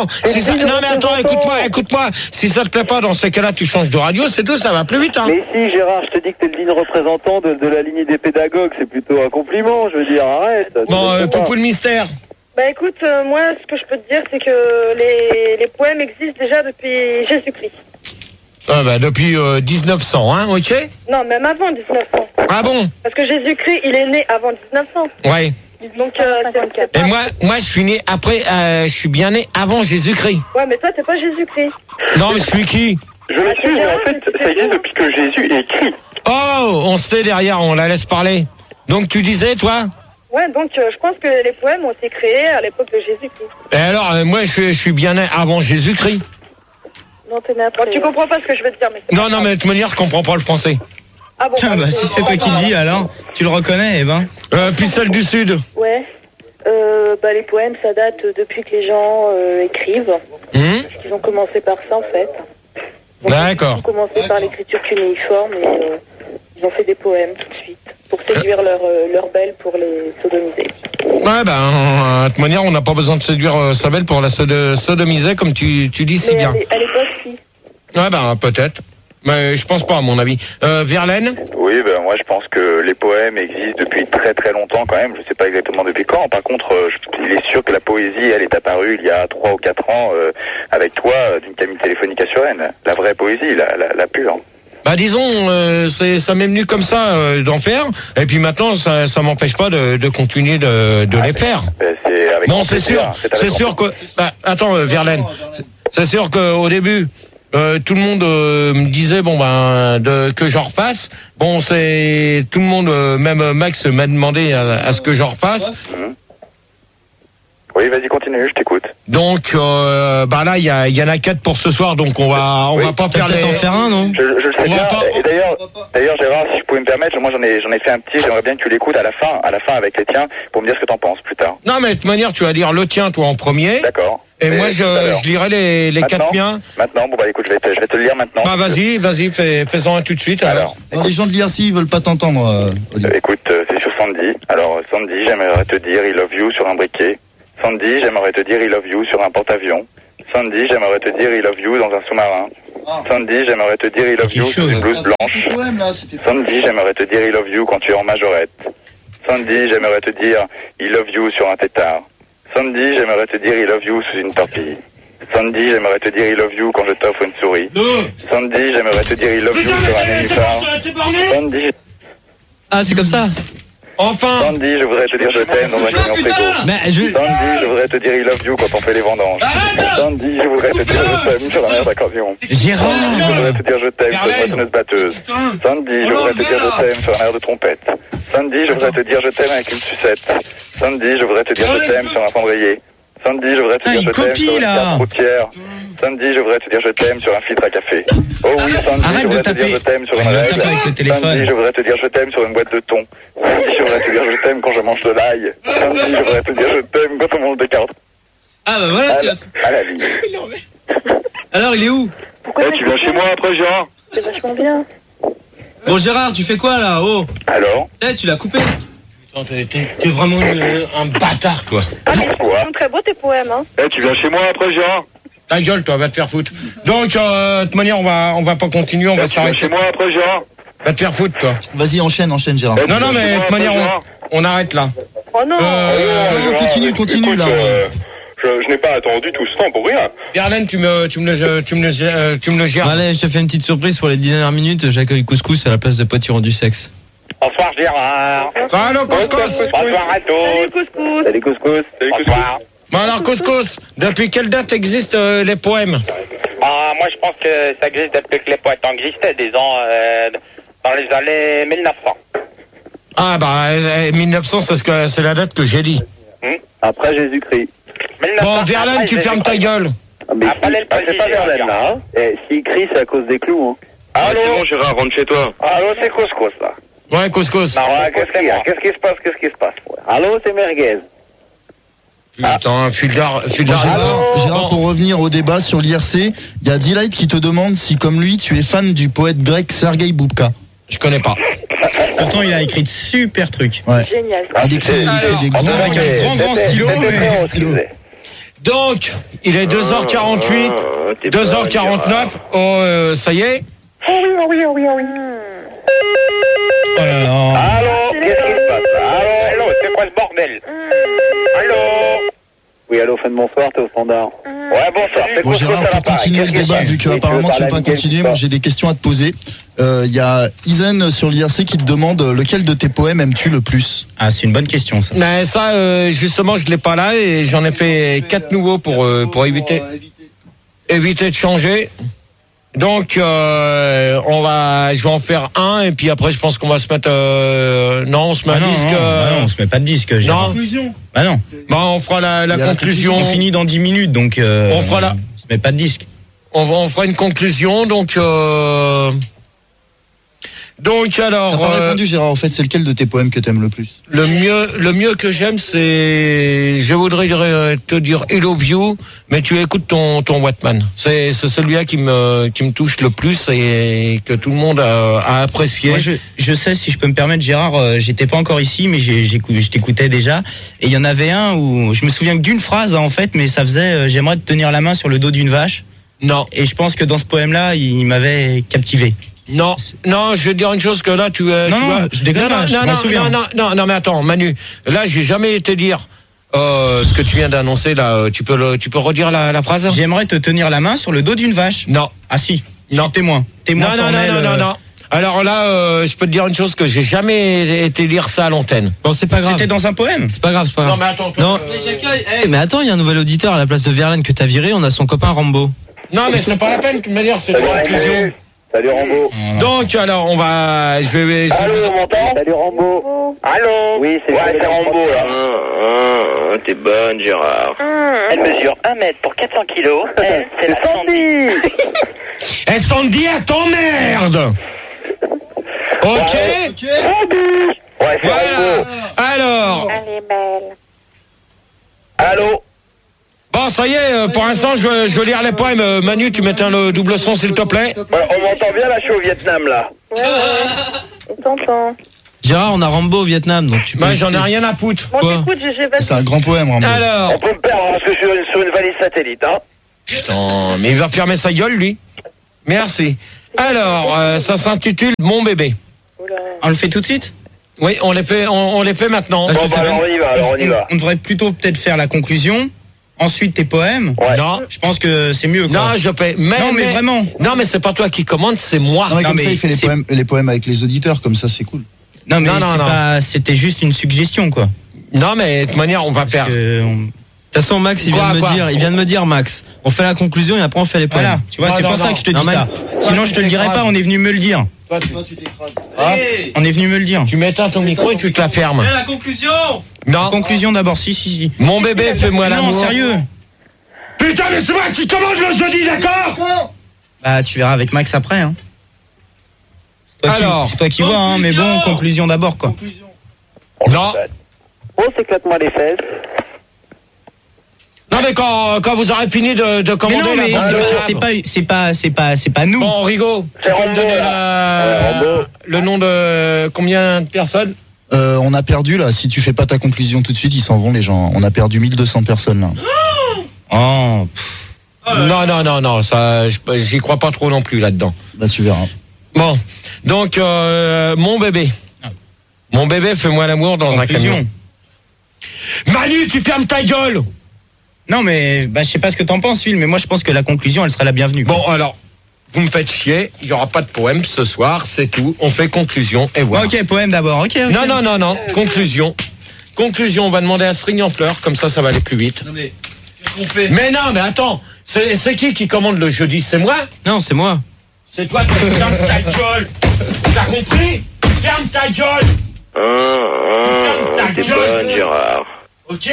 écoute-moi. Si ça te plaît pas dans ces cas-là, tu changes de radio, c'est tout, ça va plus vite hein. Mais si Gérard, je te dis que t'es le digne représentant de la lignée des pédagogues, c'est plutôt un compliment, je veux dire, arrête. Bon, pour le mystère. Bah écoute, moi ce que je peux te dire c'est que les poèmes existent déjà depuis Jésus-Christ. Ah bah depuis 1900 hein, ok. Non, même avant 1900. Ah bon? Parce que Jésus-Christ, il est né avant 1900. Ouais. Donc c'est et moi je suis né après, je suis bien né avant Jésus-Christ. Ouais, mais toi t'es pas Jésus-Christ. Non mais je suis qui? Je me suis, mais en fait, ça existe depuis que Jésus est écrit. Oh, on se tait derrière, on la laisse parler. Donc tu disais toi? Ouais, donc je pense que les poèmes ont été créés à l'époque de Jésus-Christ. Et alors, moi je suis bien né avant Jésus-Christ. Non, t'es né après. Bon, tu comprends pas ce que je veux te dire, mais non, mais de toute manière, je comprends pas le français. Ah bon? Bah, si c'est toi qui le dis, alors, tu le reconnais, eh ben. Pucelle du Sud. Ouais. Bah, les poèmes, ça date depuis que les gens écrivent. Parce qu'ils ont commencé par ça, en fait. Donc, d'accord. Ils ont commencé par l'écriture cunéiforme et ils ont fait des poèmes tout de suite pour séduire leur belle pour les sodomiser. Ouais, ben, de toute manière, on n'a pas besoin de séduire sa belle pour la sodomiser, comme tu dis si bien. À l'époque, si. Ouais, ben, peut-être. Mais je pense pas, à mon avis. Verlaine? Oui, ben moi je pense que les poèmes existent depuis très très longtemps quand même. Je sais pas exactement depuis quand. Par contre, il est sûr que la poésie, elle est apparue il y a 3 ou 4 ans avec toi d'une cabine téléphonique à Suresnes. La vraie poésie, la pure. Bah disons, ça m'est venu comme ça d'en faire, et puis maintenant ça m'empêche pas de continuer de les faire. Bon, c'est sûr que. Bah, attends, Verlaine, c'est sûr qu'au début. Tout le monde me disait que j'en refasse. Bon, c'est tout le monde, même Max m'a demandé à ce que j'en refasse. Oui, vas-y, continue, je t'écoute. Donc, là, il y en a 4 pour ce soir, donc on va pas faire en faire un, non? Je le sais bien. Et d'ailleurs, Gérard, si je pouvais me permettre, moi j'en ai fait un petit. J'aimerais bien que tu l'écoutes à la fin avec les tiens, pour me dire ce que t'en penses plus tard. Non, mais de toute manière, tu vas lire le tien, toi, en premier. D'accord. Et moi, je lirai les 4 miens. Maintenant, bon bah écoute, je vais te le lire maintenant. Bah vas-y, fais-en un tout de suite. Alors. Les gens de l'IRC, ils veulent pas t'entendre. Écoute, c'est c'est sur Sandy. Alors, Sandy, j'aimerais te dire I love you sur un briquet. Sandy, j'aimerais te dire I love you sur un porte-avions. Sandy, j'aimerais te dire I love you dans un sous-marin. Sandy, j'aimerais te dire I love you sur une blouse blanche. Sandy, j'aimerais te dire I love you quand tu es en majorette. Sandy, j'aimerais te dire I love you sur un tétard. Sandy, j'aimerais te dire I love you sous une torpille. Sandy, j'aimerais te dire I love you quand je t'offre une souris. Sandy, j'aimerais te dire I love you sur un nénuphar. Sandy... Ah, c'est comme ça. Enfin. Sandy, je voudrais te dire je t'aime dans un camion frigo. Sandy, je voudrais te dire I love you quand on fait les vendanges. Sandy, je voudrais te dire je t'aime sur un air d'accordéon. Gérard, je voudrais te dire je t'aime sur une moissonneuse batteuse. Sandy, je voudrais te dire je t'aime sur un air de trompette. Sandy, je voudrais te dire je t'aime avec une sucette. Sandy, je voudrais te dire je t'aime sur un cendrier. Sandy, je voudrais te dire je t'aime sur une carte routière. Sandy, je voudrais te dire je t'aime sur un filtre à café. Oh oui, Sandy, je voudrais te dire je t'aime sur une règle. Sandy, je voudrais te dire je t'aime sur une boîte de thon. Sandy, je voudrais te dire je t'aime quand je mange de l'ail. Sandy, je voudrais te dire je t'aime quand on mange des carottes. Ah bah voilà, tu à la vie. Alors, il est où? Tu viens chez moi après, Gérard? C'est vachement bien. Bon, Gérard, tu fais quoi là? Oh. Alors? Tu l'as coupé. T'es vraiment un bâtard, toi. Ah, mais ils sont très beaux tes poèmes, hein. Tu viens chez moi après, Gérard? Ta gueule, toi, va te faire foutre. Donc, de toute manière, on va pas continuer, on va s'arrêter. Chez moi après, Gérard? Va te faire foutre, toi. Vas-y, enchaîne, Gérard. Non, mais de toute manière, on arrête là. Oh non. Continue là. Je n'ai pas attendu tout ce temps pour rien. Verlaine, tu me le gères. Allez, je te fais une petite surprise pour les 10 dernières minutes. J'accueille Couscous à la place de Potiron du sexe. Bonsoir, Gérard. Salut, Couscous. Bonsoir à tous. Salut, Couscous. Salut, Couscous. Bonsoir. Bon alors, Couscous, depuis quelle date existent les poèmes? Moi, je pense que ça existe depuis que les poètes existaient, disons, dans les années 1900. Ah bah, 1900, c'est la date que j'ai dit. Après Jésus-Christ. Bon, Verlaine, tu fermes ta gueule. C'est pas Verlaine, là. Hein. S'il crie, c'est à cause des clous. Hein. Allô, c'est bon, Gérard, rentre chez toi. Allô, c'est Couscous, là. Ouais, Couscous. Qu'est-ce qui se passe? Allô, c'est Merguez. Putain, fil d'art. Gérard, pour revenir au débat sur l'IRC, il y a Delight qui te demande si, comme lui, tu es fan du poète grec Sergueï Boubka. Je connais pas. Pourtant, il a écrit de super trucs. Ouais. Génial. Il écrit des gros avec un grand stylo. Donc, il est 2h48, 2h49. Oh, ça y est. Oui. Oh là là. Allô, qu'est-ce qui se passe? Allô, c'est quoi ce bordel? Allô? Oui, allô, fin de bonsoir, t'es au standard. Ouais, bonsoir. Bon, Gérard, pour continuer le débat, vu qu'apparemment tu ne veux pas continuer, moi j'ai des questions à te poser. Il y a Isen sur l'IRC qui te demande lequel de tes poèmes aimes-tu le plus? Ah, c'est une bonne question, ça. Mais ça, justement, je l'ai pas là et j'en ai fait 4 nouveaux pour éviter de changer. Donc, je vais en faire un et puis après, je pense qu'on va se mettre. Non, on se met un disque. Non, on se met pas de disque. Non. Conclusion. Bah non. Bah, on fera la conclusion. On finit dans 10 minutes, donc. On fera la. On se met pas de disque. On fera une conclusion, donc. Donc alors. T'as pas répondu, Gérard. En fait, c'est lequel de tes poèmes que t'aimes le plus? Le mieux que j'aime, c'est. Je voudrais te dire I love you, mais tu écoutes ton Wattman. C'est celui-là qui me touche le plus et que tout le monde a apprécié. Moi, je sais, si je peux me permettre, Gérard, j'étais pas encore ici, mais je t'écoutais déjà. Et il y en avait un où je me souviens que d'une phrase, en fait, mais ça faisait j'aimerais te tenir la main sur le dos d'une vache. Non. Et je pense que dans ce poème-là, il m'avait captivé. Non, je vais dire une chose que là tu je déconne pas, je m'en souviens. Non, mais attends, Manu, là j'ai jamais été dire ce que tu viens d'annoncer là. Tu peux redire la phrase? J'aimerais te tenir la main sur le dos d'une vache. Non. Ah si. Non. Je suis témoin. Non. Alors là, je peux te dire une chose que j'ai jamais été lire ça à l'antenne. Bon, c'est pas grave. C'était dans un poème. C'est pas grave. Non, mais attends. Mais attends, il y a un nouvel auditeur à la place de Verlaine que t'as viré. On a son copain Rambo. Non, mais c'est pas la peine. De manière, c'est la conclusion. Salut Rambo. Donc alors on va. Allô, on m'entend? Salut Rambo. Allô? Oui, c'est Rambo là. T'es bonne, Gérard. Elle mesure 1 mètre pour 400 kilos. Elle, c'est la Sandy. Eh Sandy, à ton merde. Ok. Ouais, c'est Voilà. Alors. Elle est belle. Allô? Bon, ça y est, pour l'instant, je veux lire les poèmes. Manu, tu m'éteins le double son, s'il te plaît. On m'entend bien là, je suis au Vietnam là. Ouais. On t'entend. Gérard, on a Rambo au Vietnam, donc tu peux. Bah, j'en ai rien à foutre. Bon, Quoi écoute, GG, vas-y. C'est un grand poème, Rambo. Alors. On peut me perdre parce que je suis sur une valise satellite, hein. Putain, mais il va fermer sa gueule, lui. Merci. Alors, ça s'intitule Mon bébé. On le fait tout de suite? Oui, on les fait maintenant. Bah, je te Bon, fais alors on y va. On devrait plutôt peut-être faire la conclusion. Ensuite tes poèmes. Ouais. Non. Je pense que c'est mieux. Quoi. Non, je paie. Non, mais vraiment. Non, mais c'est pas toi qui commande, c'est moi. Non, mais Non, comme mais ça, il fait les poèmes avec les auditeurs, comme ça, c'est cool. Non, mais Non, non, c'est non. pas. C'était juste une suggestion, quoi. Non, mais de toute manière, on va faire. Que on- De toute façon, Max, il vient de me dire, Max. On fait la conclusion et après on fait les poèmes. Voilà, tu vois, Non, c'est non, pour ça non. que je te dis Non, mais- ça. Sinon, je te le dirais pas, on est venu me le dire. Toi, tu t'écrases. On est venu me le dire. tu m'éteins ton micro et tu te la fermes. la conclusion. Non. Conclusion d'abord, si. Mon bébé, fais-moi l'amour. Non, sérieux. Putain, mais c'est moi qui commande le jeudi, d'accord? Bah, tu verras avec Max après, hein. Alors, C'est toi qui vois, hein, mais bon, conclusion d'abord, quoi. Non. Oh, s'éclate-moi les fesses. Non, mais quand vous aurez fini de Mais commander non, mais c'est pas nous. Bon, Rigaud, tu C'est peux me Rambo, donner Rambo. le nom de combien de personnes? On a perdu, là. Si tu fais pas ta conclusion tout de suite, ils s'en vont, les gens. On a perdu 1200 personnes, là. Oh. Non, ça, j'y crois pas trop non plus là-dedans. Bah, tu verras. Bon, donc, mon bébé. Mon bébé, fais-moi l'amour dans un camion. Manu, tu fermes ta gueule! Non, mais bah, je sais pas ce que t'en penses, Phil, mais moi je pense que la conclusion, elle sera la bienvenue. Bon, alors, vous me faites chier, il y aura pas de poème ce soir, c'est tout. On fait conclusion et voilà. Ok, poème d'abord, ok. Non, conclusion. Conclusion, on va demander à String en fleurs, comme ça va aller plus vite. Non mais qu'est-ce qu'on fait? Mais non, mais attends, c'est qui commande le jeudi? C'est moi? Non, c'est moi. C'est toi qui ferme ta gueule. T'as compris? Ferme ta gueule. C'est bonne, Gérard. Ok.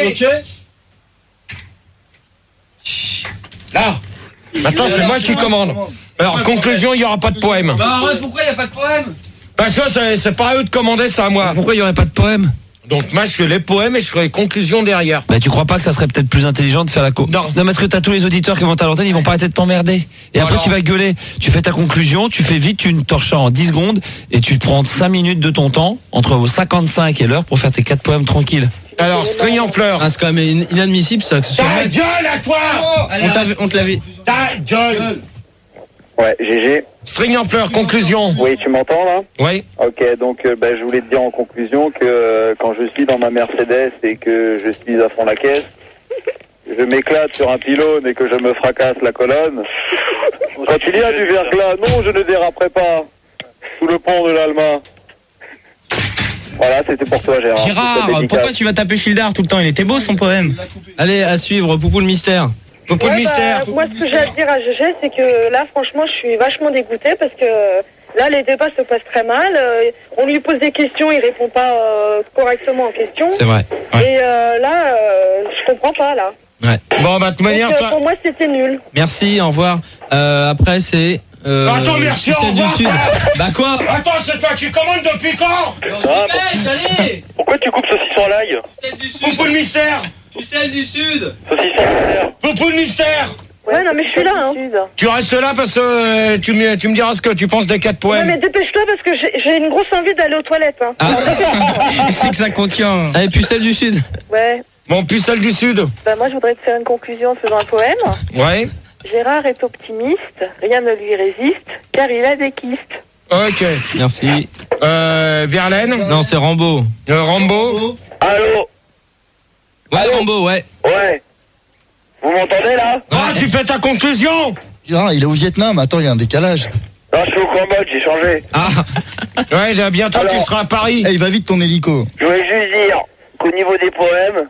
Là, maintenant c'est moi qui commande. Alors, conclusion, il n'y aura pas de poème. Bah arrête, pourquoi il n'y a pas de poème? Parce que c'est pas à eux de commander, c'est à moi. Pourquoi il y aurait pas de poème? Donc moi je fais les poèmes et je ferai les conclusions derrière. Bah tu crois pas que ça serait peut-être plus intelligent de faire la Non. Non, parce que t'as tous les auditeurs qui vont à l'antenne, ils vont pas arrêter de t'emmerder. Et après Alors. tu vas gueuler. Tu fais ta conclusion, tu fais vite une torche en 10 secondes et tu te prends 5 minutes de ton temps entre 55 et l'heure pour faire tes 4 poèmes tranquilles. Alors, String en fleurs. Ah, c'est quand même inadmissible ça que ce soit. Ta gueule à toi. On te l'avait. Ta gueule. Ouais, GG. String en fleurs, conclusion. Oui, tu m'entends là? Oui. Ok, donc je voulais te dire en conclusion que quand je suis dans ma Mercedes et que je suis à fond la caisse, je m'éclate sur un pylône et que je me fracasse la colonne. Quand il y a du verglas, non, je ne déraperai pas. Sous le pont de l'Alma. Voilà, c'était pour toi, Gérard. Gérard, pourquoi tu vas taper Fildar tout le temps? Il était beau son poème. Allez, à suivre, Poupou le mystère. Poupou le mystère. Moi, ce que j'ai à dire à GG, c'est que là, franchement, je suis vachement dégoûtée parce que là, les débats se passent très mal. On lui pose des questions, il répond pas correctement aux questions. C'est vrai. Et là, je comprends pas, là. Ouais. Bon, bah, de toute manière, Donc, toi. pour moi, c'était nul. Merci, au revoir. Après, c'est. Attends, merci, au celle du revoir. Sud. Bah quoi? Attends, c'est toi qui commandes depuis quand? Dépêche, allez. Pourquoi tu coupes saucisson à l'ail? Celle du Sud. Poupou le mystère. Tu celle du Sud. Saucisson à l'ail. Poupou le mystère. Ouais, non, mais je suis là, hein. Tu restes là parce que tu me diras ce que tu penses des 4 Ouais, poèmes. mais dépêche-toi parce que j'ai une grosse envie d'aller aux toilettes, hein. C'est que ça contient. Allez, puis celle du Sud. Ouais. Bon, puis celle du Sud. Bah, moi, je voudrais te faire une conclusion en faisant un poème. Ouais. Gérard est optimiste, rien ne lui résiste, car il a des kystes. Ok. Merci. Verlaine. Non, c'est Rambo. Rambo. Allô? Ouais, Allô Rambo, ouais. Ouais. Vous m'entendez là? Ah, tu fais ta conclusion. Gérard, il est au Vietnam. Attends, il y a un décalage. Non, je suis au Cambodge, j'ai changé. Ah, Ouais, là, bientôt Alors. tu seras à Paris. Eh, il va vite ton hélico. Je voulais juste dire qu'au niveau des poèmes...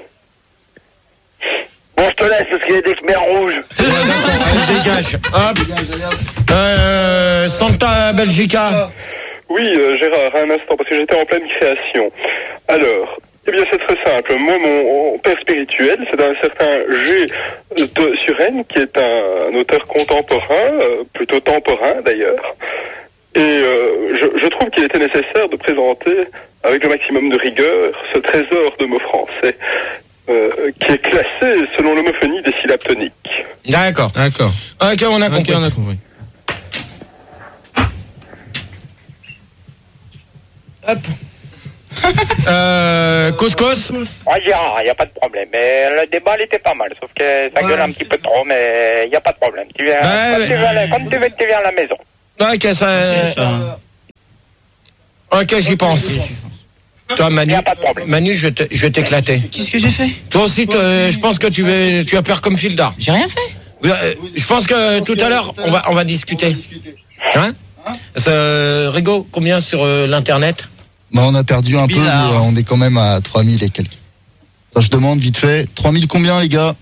Bon, je te laisse parce qu'il y a des Khmers rouges. Allez, dégage. Hop. Santa Belgica. Oui, Gérard, un instant, parce que j'étais en pleine création. Alors, eh bien, c'est très simple. Moi, mon père spirituel, c'est un certain G. de Suresnes, qui est un auteur contemporain, plutôt temporain d'ailleurs. Et je trouve qu'il était nécessaire de présenter, avec le maximum de rigueur, ce trésor de mots français, qui est classé selon l'homophonie des syllabes toniques. D'accord. Ok, on a compris. on a compris. Hop. Couscous. Ouais, Gérard, il n'y a pas de problème. Mais le débat, il était pas mal. Sauf que ça gueule un petit peu trop, mais il n'y a pas de problème. Tu viens, quand tu veux, tu viens à la maison. Ok, ça. Ok, j'y pense. Toi, Manu, je vais t'éclater. Qu'est-ce que j'ai fait? Toi aussi, je pense que tu vas faire comme Filda. J'ai rien fait. Je pense que tout à l'heure, on va discuter. Hein? Rigo, combien sur l'internet? Bah, on a perdu un peu, mais on est quand même à 3000 et quelques. Je demande vite fait, 3000 combien les gars?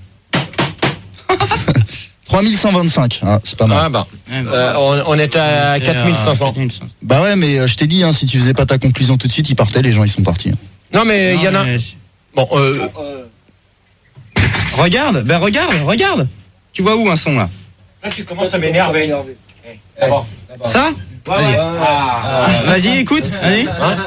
3125, hein, c'est pas mal. Ah bah, on était à 4500. Bah ouais, mais je t'ai dit, hein, si tu faisais pas ta conclusion tout de suite, ils partaient, les gens ils sont partis. Non mais il y en a... Bon, regarde. Tu vois où un son là? Là tu commences à m'énerver. Ça? Vas-y, écoute, allez.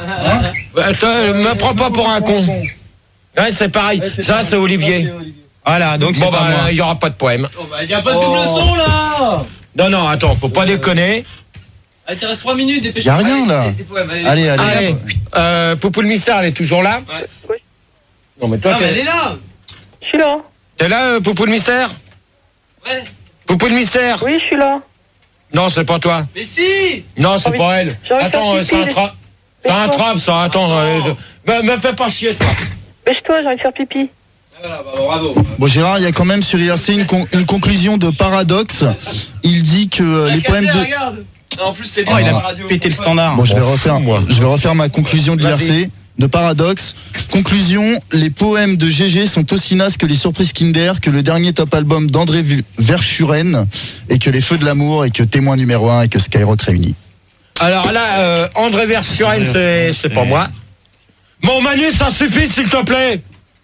Me prends pas pour un con. Ouais, c'est pareil. Ça, c'est Olivier. Voilà, donc bon, bah, il y aura pas de poème. Il y a pas de double son là. Non, attends, faut pas déconner. Il te reste 3 minutes, dépêche-toi. Y a rien là. Allez. Poupou le mystère, elle est toujours là? Oui. Non, mais toi, elle est là. Je suis là. T'es là, Poupou le mystère? Ouais. Poupou le mystère? Oui, je suis là. Non, c'est pas toi. Mais si. Non, c'est pas elle. Attends, c'est un trap, ça. Attends, me fais pas chier, toi. Bêche-toi, j'ai envie de faire pipi. Bravo. Bon Gérard, il y a quand même sur IRC une conclusion de Paradoxe. Il dit que les poèmes de... Regarde. Non, en plus, c'est bien il la a radio. pété le standard. Bon, je vais refaire ma conclusion de l'IRC de Paradoxe. Conclusion, les poèmes de GG sont aussi nazes que les surprises Kinder, que le dernier top album d'André Verschuren, et que les Feux de l'amour, et que Témoin numéro 1, et que Skyrock réunis. Alors là, André Verschuren, c'est pas moi. Mon Manu, ça suffit, s'il te plaît.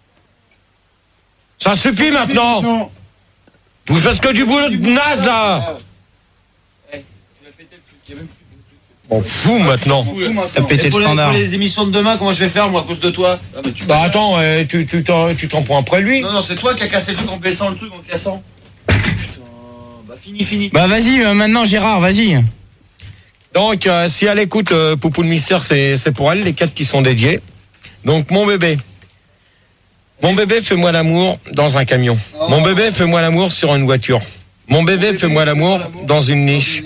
Ça suffit maintenant. Non. Vous faites que du boulot de naze, là. On fout maintenant. T'as pété le standard. Pour les émissions de demain, comment je vais faire, moi, à cause de toi? Bah attends, tu t'en prends après lui. Non, c'est toi qui as cassé le truc en baissant le truc, en cassant. Putain, bah fini. Bah vas-y, maintenant Gérard, vas-y. Donc, si elle écoute Poupou le mystère, c'est pour elle, les 4 qui sont dédiés. Donc, mon bébé, fais-moi l'amour dans un camion. Mon bébé, fais-moi l'amour sur une voiture. Mon bébé, fais-moi l'amour dans une niche.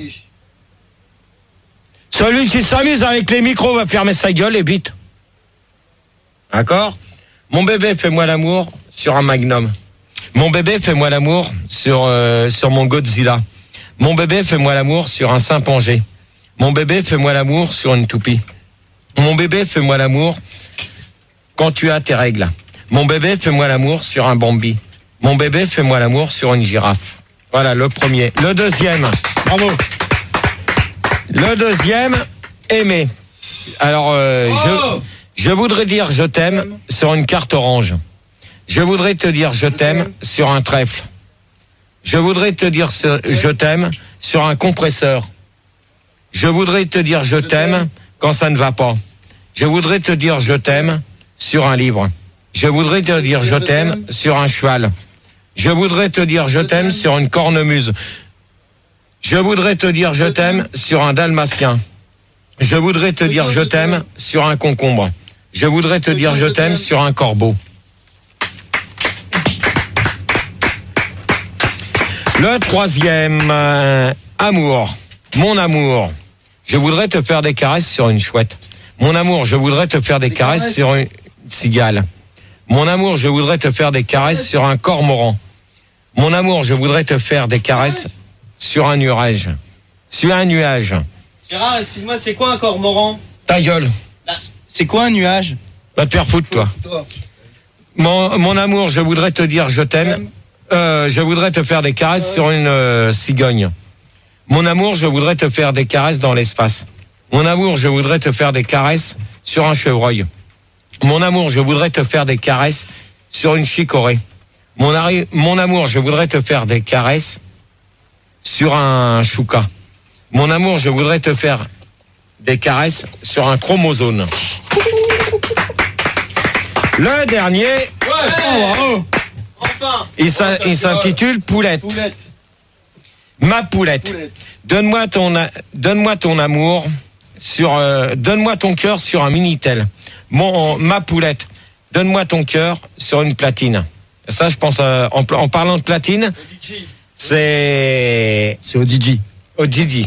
Celui qui s'amuse avec les micros va fermer sa gueule et vite. D'accord? Mon bébé, fais-moi l'amour sur un Magnum. Mon bébé, fais-moi l'amour sur mon Godzilla. Mon bébé, fais-moi l'amour sur un Saint-Pangé. Mon bébé, fais-moi l'amour sur une toupie. Mon bébé, fais-moi l'amour quand tu as tes règles. Mon bébé, fais-moi l'amour sur un Bambi. Mon bébé, fais-moi l'amour sur une girafe. Voilà, le premier. Le deuxième. Bravo. Le deuxième, aimer. Alors, je voudrais dire je t'aime sur une carte orange. Je voudrais te dire je t'aime sur un trèfle. Je voudrais te dire je t'aime sur un compresseur. Je voudrais te dire je t'aime quand ça ne va pas. Je voudrais te dire je t'aime sur un livre. Je voudrais te dire je t'aime sur un cheval. Je voudrais te dire je t'aime sur une cornemuse. Je voudrais te dire je t'aime sur un dalmatien. Je voudrais te dire je t'aime sur un concombre. Je voudrais te dire je t'aime sur un corbeau. Le troisième, amour. Mon amour. Je voudrais te faire des caresses sur une chouette. Mon amour, je voudrais te faire des caresses sur une cigale. Mon amour, je voudrais te faire des caresses sur un cormoran. Mon amour, je voudrais te faire des caresses sur un nuage. Sur un nuage. Gérard, excuse-moi, c'est quoi un cormoran? Ta gueule. C'est quoi un nuage? Va te faire foutre, toi. Mon amour, je voudrais te dire je t'aime. Je voudrais te faire des caresses sur une cigogne. Mon amour, je voudrais te faire des caresses dans l'espace. Mon amour, je voudrais te faire des caresses sur un chevreuil. Mon amour, je voudrais te faire des caresses sur une chicorée. Mon amour, je voudrais te faire des caresses sur un chouka. Mon amour, je voudrais te faire des caresses sur un chromosome. Le dernier, Enfin. il s'intitule Poulette. Ma poulette. Donne-moi ton amour donne-moi ton cœur sur un Minitel. Ma poulette, donne-moi ton cœur sur une platine. Ça, je pense, en parlant de platine, c'est ODJ. ODJ.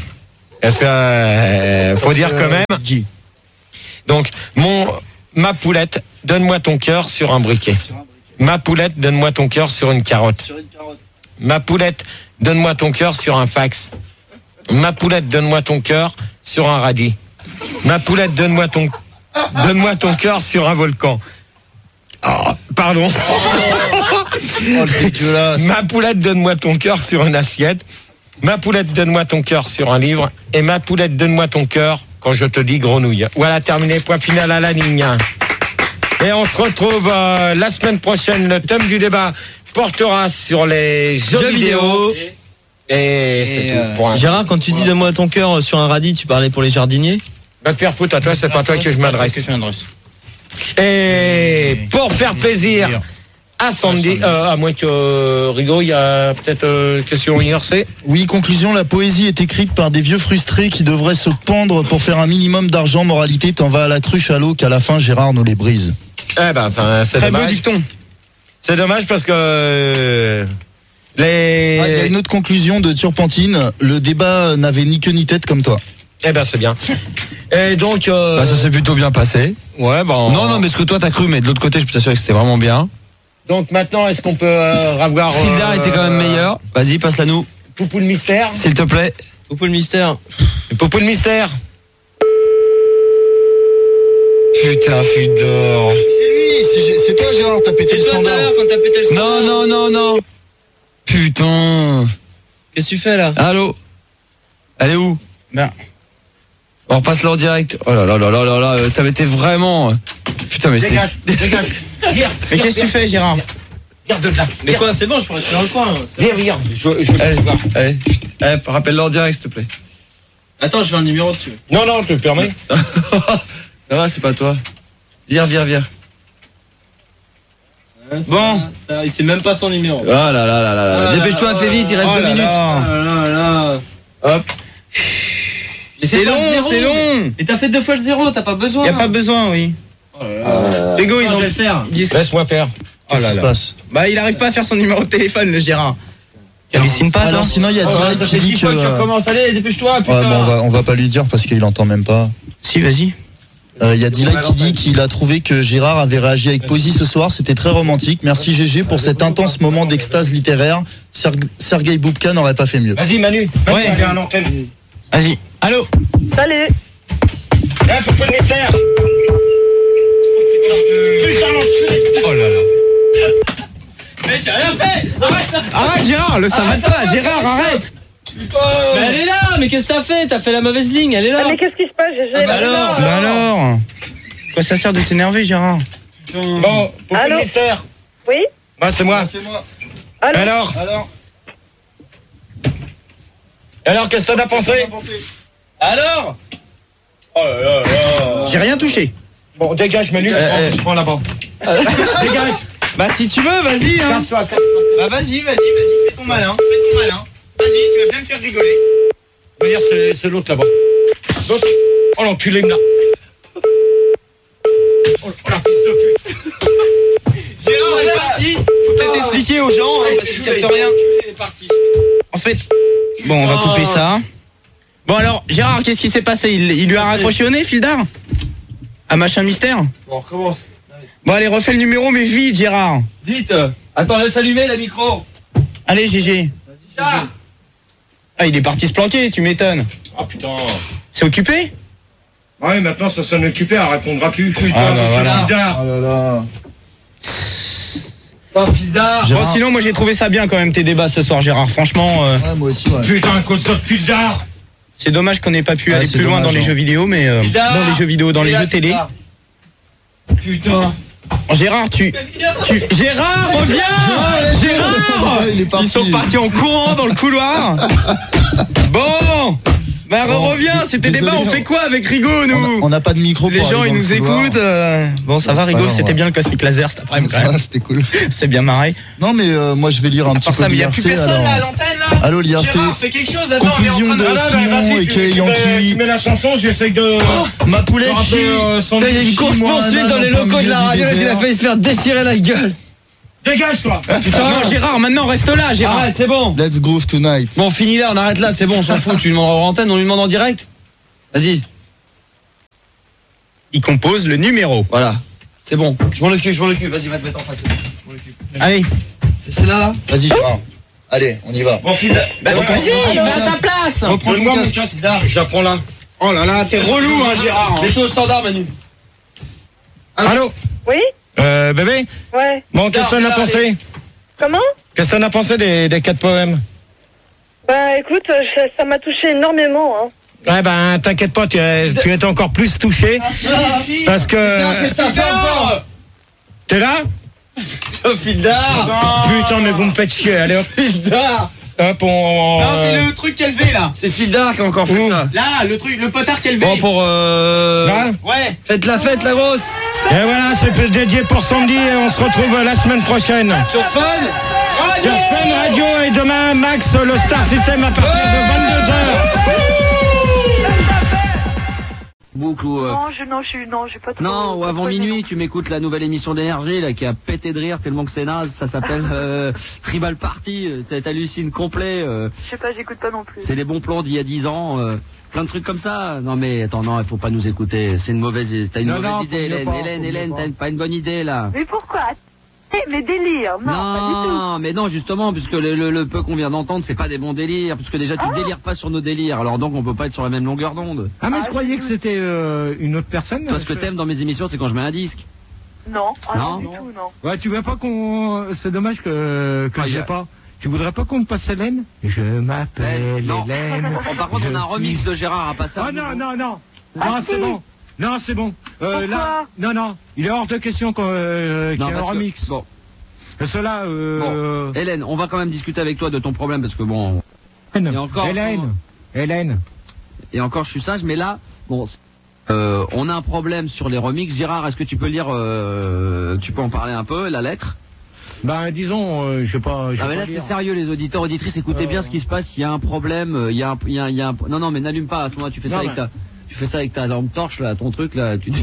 Faut dire quand même. ODJ. Donc, ma poulette, donne-moi ton cœur sur un briquet. Ma poulette, donne-moi ton cœur sur une carotte. Ma poulette, donne-moi ton cœur sur un fax. Ma poulette, donne-moi ton cœur sur un radis. Ma poulette, donne-moi ton cœur sur un volcan. Oh, pardon. Ma poulette, donne-moi ton cœur sur une assiette. Ma poulette, donne-moi ton cœur sur un livre. Et ma poulette, donne-moi ton cœur quand je te dis grenouille. Voilà, terminé, point final à la ligne. Et on se retrouve la semaine prochaine. Le thème du débat portera sur les jeux vidéo. Et c'est tout pour un... Gérard, quand tu dis donne-moi ton cœur sur un radis, tu parlais pour les jardiniers? Bah, Pierre Foot, à toi, c'est pas toi que je m'adresse. Et pour faire plaisir à Sandy, à moins que Rigaud, il y a peut-être question IRC. Oui, conclusion, la poésie est écrite par des vieux frustrés qui devraient se pendre pour faire un minimum d'argent. Moralité, t'en vas à la cruche à l'eau qu'à la fin Gérard nous les brise. Eh ben, c'est très dommage. beau dicton. C'est dommage parce que il y a une autre conclusion de Turpentine. Le débat n'avait ni queue ni tête comme toi. Eh ben, c'est bien. Et donc ça s'est plutôt bien passé. Ouais, bon. Non, mais ce que toi t'as cru, mais de l'autre côté, je peux t'assurer que c'était vraiment bien. Donc maintenant, est-ce qu'on peut avoir Fildar était quand même meilleur. Vas-y, passe-la nous. Poupou le mystère. S'il te plaît. Poupou le mystère. Poupou le mystère. Putain, Fildar. C'est lui, c'est toi Gérard, t'as pété le standard. C'est toi tout à l'heure quand t'as pété le standard. Non. Putain. Qu'est-ce que tu fais là? Allô? Elle est où? Ben. On repasse là en direct. Oh là, t'avais été vraiment... Putain, mais dégage. Mais qu'est-ce que tu fais, Gérard? Regarde de là. Mais quoi, c'est bon, je peux rester dans le coin. Viens. Allez, rappelle-le en direct, s'il te plaît. Attends, je vais un numéro si tu veux. Non, je te le permets. Ça va, c'est pas toi. Viens. Bon. Ça, il sait même pas son numéro. Oh là. Dépêche-toi, fais vite, il reste 2 minutes. Hop. C'est long. Et t'as fait 2 fois le 0, t'as pas besoin. Y a pas besoin, oui. Hugo, ils ont le faire. Laisse-moi faire. Qu'est-ce qui se passe? Bah, il arrive pas à faire son numéro de téléphone, le Gérard. Hallucine pas, toi. Sinon, il y a Direct qui dit que... tu recommences, allez, dépêche-toi, putain. Ouais, bon, on va pas lui dire parce qu'il entend même pas. Si, vas-y. Il y a Dilek qui dit qu'il a trouvé que Gérard avait réagi avec poésie ce soir, c'était très romantique. Merci GG pour cet intense moment d'extase littéraire. Sergei Boubka n'aurait pas fait mieux. Vas-y Manu, ouais. Il y a un antenne. Vas-y. Allô. Salut. Poupou le mystère. Putain l'enculé. Oh là. Mais j'ai rien fait. Arrête Gérard, ça va pas. Gérard, arrête. Mais elle est là, mais qu'est-ce que t'as fait? T'as fait la mauvaise ligne, elle est là. Mais qu'est-ce qui se passe, GG? Alors. Quoi ça sert de t'énerver, Gérard? Bon, Poupou le mystère. Oui. Bah c'est moi. Alors, qu'est-ce que t'en as pensé? Alors. Oh là. J'ai rien touché. Bon, dégage Manu, je prends là-bas. Dégage. Bah si tu veux, vas-y. Hein. Casse-toi. Bah vas-y, fais ton malin. Vas-y, tu vas bien me faire rigoler. On va dire c'est l'autre là-bas. L'autre. Oh l'enculé là. Oh la fils de pute. Gérard est parti. Faut peut-être expliquer aux gens, parce qu'ils captent rien. Il est parti. En fait, bon, on va couper ça. Bon alors, Gérard, qu'est-ce qui s'est passé? Il lui a raccroché au nez, Fildar? À machin mystère? Bon, on recommence. Bon allez, refais le numéro, mais vite, Gérard. Vite. Attends, laisse allumer la micro. Allez, GG. Vas-y, Ah, il est parti se planquer, tu m'étonnes. Ah putain. C'est occupé? Ouais, maintenant ça sonne occupé, elle répondra plus. Putain, Fildar. Oh là là. Fildar. Bon, sinon, moi j'ai trouvé ça bien quand même tes débats ce soir, Gérard. Franchement. Ouais, moi aussi, ouais. Putain, cause de Fildar. C'est dommage qu'on n'ait pas pu aller plus loin dans les jeux vidéo, mais dans les jeux vidéo, dans les jeux télé. Putain. Gérard, Gérard, reviens. Gérard, il est parti. Ils sont partis en courant dans le couloir. Bon, Bah reviens, c'était débat, on fait quoi avec Rigaud nous? On n'a pas de micro. Les gens ils nous écoutent. Bon ça va Rigaud, c'était bien le Cosmic Laser cet après-midi quand même. C'était cool. C'est bien marré. Non mais moi je vais lire un petit peu. Ça, mais il n'y a plus personne là à l'antenne là. Allô l'IRC. Gérard, fais quelque chose, attends, conclusion de Simon et Kay Yankee. Tu mets la chanson, j'essaye de... Ma poulette, il y a une course poursuite dans les locaux de la radio, il a failli se faire déchirer la gueule. Dégage toi. Non Gérard, maintenant reste là Gérard. Arrête, c'est bon. Let's groove tonight. Bon, fini là, on arrête là, c'est bon, on s'en fout. Tu lui demandes en antenne, on lui demande en direct. Vas-y. Il compose le numéro. Voilà. C'est bon. Je m'en occupe. Vas-y, va te mettre en face. Allez. C'est là. Vas-y Gérard. Allez, on y va. Bon, file. Vas-y, va à ta place. Reprends-moi mon casque. Je la prends là. Oh là là, t'es relou hein Gérard. Mets-toi au standard, Manu. Allô. Oui? Bébé. Ouais. Bon, qu'est-ce que t'en as pensé? Comment? Qu'est-ce que t'en as pensé des 4 poèmes? Bah écoute, ça m'a touché énormément. Hein. Ouais, ben, t'inquiète pas, tu es encore plus touché. Parce que... Qu'est-ce que t'as fait encore? T'es là? Fildar. Putain, mais vous me faites chier, allez hop. Fildar. Hop, on... Non, c'est le truc qu'elle fait là. C'est Fildar qui a encore fait ça. Là, le truc, le potard qu'elle fait. Bon, pour Là? Ouais. faites la fête, la grosse. Et voilà, c'est dédié pour Sandy et on se retrouve la semaine prochaine. Sur Fun. Sur Fun Radio et demain, Max, le Star System à partir de 22h. Boucle ou... Non, j'ai pas trop... Non, ou avant minuit, tu m'écoutes la nouvelle émission d'énergie là qui a pété de rire tellement que c'est naze. Ça s'appelle Tribal Party. T'hallucines complet. Je sais pas, j'écoute pas non plus. C'est les bons plans d'il y a 10 ans. Plein de trucs comme ça. Non mais attends, non, il faut pas nous écouter. C'est une mauvaise... T'as une mauvaise idée, Hélène. T'as pas une bonne idée là. Mais pourquoi? Mais délire, non, pas du tout. Mais non, justement, puisque le peu qu'on vient d'entendre, c'est pas des bons délires, puisque déjà tu délires pas sur nos délires, alors donc on peut pas être sur la même longueur d'onde. Ah, mais je croyais que c'était une autre personne. Toi, ce que t'aimes dans mes émissions, c'est quand je mets un disque. Non, non, du tout, non. Ouais, tu veux pas qu'on... C'est dommage que j'ai pas... Tu voudrais pas qu'on me passe Hélène? Je m'appelle Hélène. Oh, par contre, on a un remix de Gérard à passer. Ah non, c'est bon. Non, c'est bon. Là, non, il est hors de question qu'il y ait un remix. Bon. Cela, Bon, Hélène, on va quand même discuter avec toi de ton problème parce que bon. Et encore, Hélène. Et encore, je suis sage, mais là, bon, on a un problème sur les remixes. Gérard, est-ce que tu peux lire, tu peux en parler un peu, la lettre? Ben, disons, je sais pas. Ah, mais là, c'est sérieux, les auditeurs, auditrices, écoutez bien ce qui se passe. Il y a un problème, il y a un... Non, mais n'allume pas à ce moment-là. Tu fais ça avec tu fais ça avec ta lampe torche là, ton truc là. Tu dis.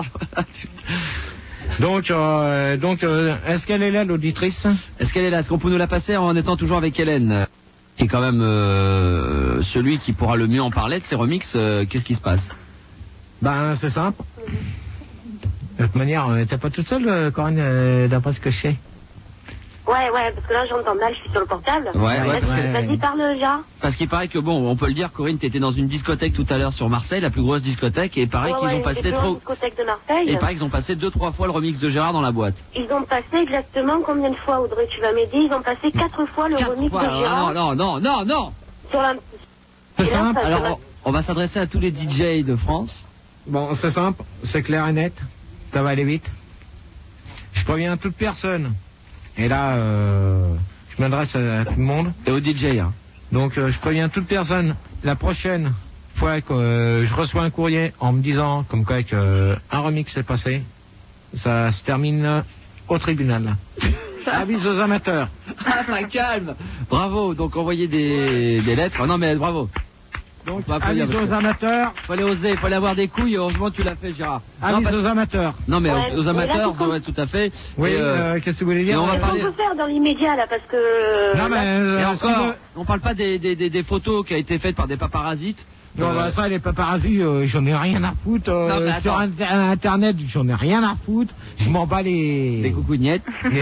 Donc, est-ce qu'elle est là, l'auditrice? Est-ce qu'elle est là? Est-ce qu'on peut nous la passer en étant toujours avec Hélène, qui est quand même celui qui pourra le mieux en parler de ces remixes? Qu'est-ce qui se passe? Ben, c'est simple. De toute manière, t'es pas toute seule, Corinne, d'après ce que je sais. Ouais, parce que là j'entends mal, je suis sur le portable. Vas-y, parle, Gérard. Parce qu'il paraît que bon, on peut le dire, Corinne, t'étais dans une discothèque tout à l'heure sur Marseille, la plus grosse discothèque, et pareil qu'ils ont passé discothèque de Marseille. Et pareil qu'ils ont passé 2-3 fois le remix de Gérard dans la boîte. Ils ont passé exactement combien de fois, Audrey, tu vas m'aider? Ils ont passé 4 fois le remix de Gérard. Non. Sur la... C'est simple. Alors, on va s'adresser à tous les DJ de France. Bon, c'est simple, c'est clair et net. Ça va aller vite. Je préviens toute personne. Et là, je m'adresse à tout le monde. Et au DJ, hein. Donc, je préviens toute personne. La prochaine fois que je reçois un courrier en me disant comme quoi que un remix est passé, ça se termine au tribunal. Avis aux amateurs. Ah, ça calme. Bravo. Donc, envoyez des lettres. Non, mais bravo. Donc, avis aux amateurs. Fallait oser, fallait avoir des couilles. Heureusement que tu l'as fait, Gérard. Avis aux amateurs. Non, mais aux amateurs, ouais, tout à fait. Oui, qu'est-ce que vous voulez dire? On va parler... peut faire dans l'immédiat, là, parce que... Non, mais... Et encore, on parle pas des photos qui a été faites par des paparasites. Non, ça, les paparazzis, j'en ai rien à foutre. Sur Internet, j'en ai rien à foutre. Je m'en bats les coucougnettes.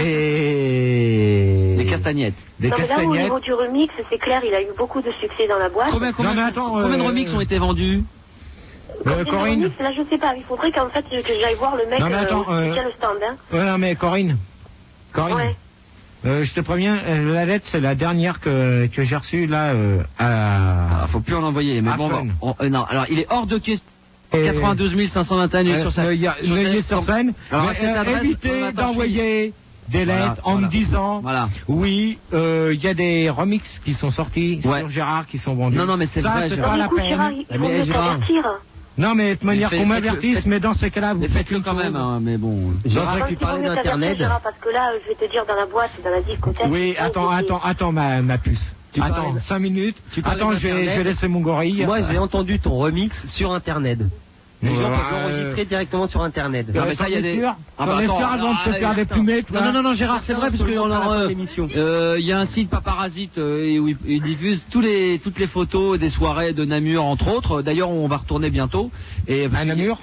Les castagnettes. Non, mais là, au niveau du remix, c'est clair, il a eu beaucoup de succès dans la boîte. Combien de remix ont été vendus? Corinne. Remix, là, je sais pas. Il faudrait qu'en fait, que j'aille voir le mec qui tient le stand. Hein. Non, mais Corinne. Ouais. Je te préviens, la lettre, c'est la dernière que j'ai reçue, là, faut plus en envoyer, mais bon, non, alors, il est hors de question. 92 521 sur scène. Sur scène. Alors, évitez d'envoyer des lettres en me disant oui, il y a des remixes qui sont sortis sur Gérard qui sont vendus. Non, mais c'est vrai, c'est pas la peine. Non, mais de manière qu'on m'avertisse, mais dans ces cas-là, vous faites le quand même, hein, mais bon. Gérard, tu parlais d'Internet. Parce que là, je vais te dire dans la boîte, dans la discothèque. Oui, attends, ma puce. Attends, 5 minutes. Attends, je vais laisser mon gorille. Moi, j'ai entendu ton remix sur Internet. Les gens peuvent enregistrer directement sur Internet. Non, mais ça, il y a des. T'en es sûr avant de te faire déplumer, toi? Non, Gérard, c'est vrai, parce que il y a un site Paparazite où ils diffusent toutes les photos des soirées de Namur, entre autres. D'ailleurs, on va retourner bientôt. À Namur?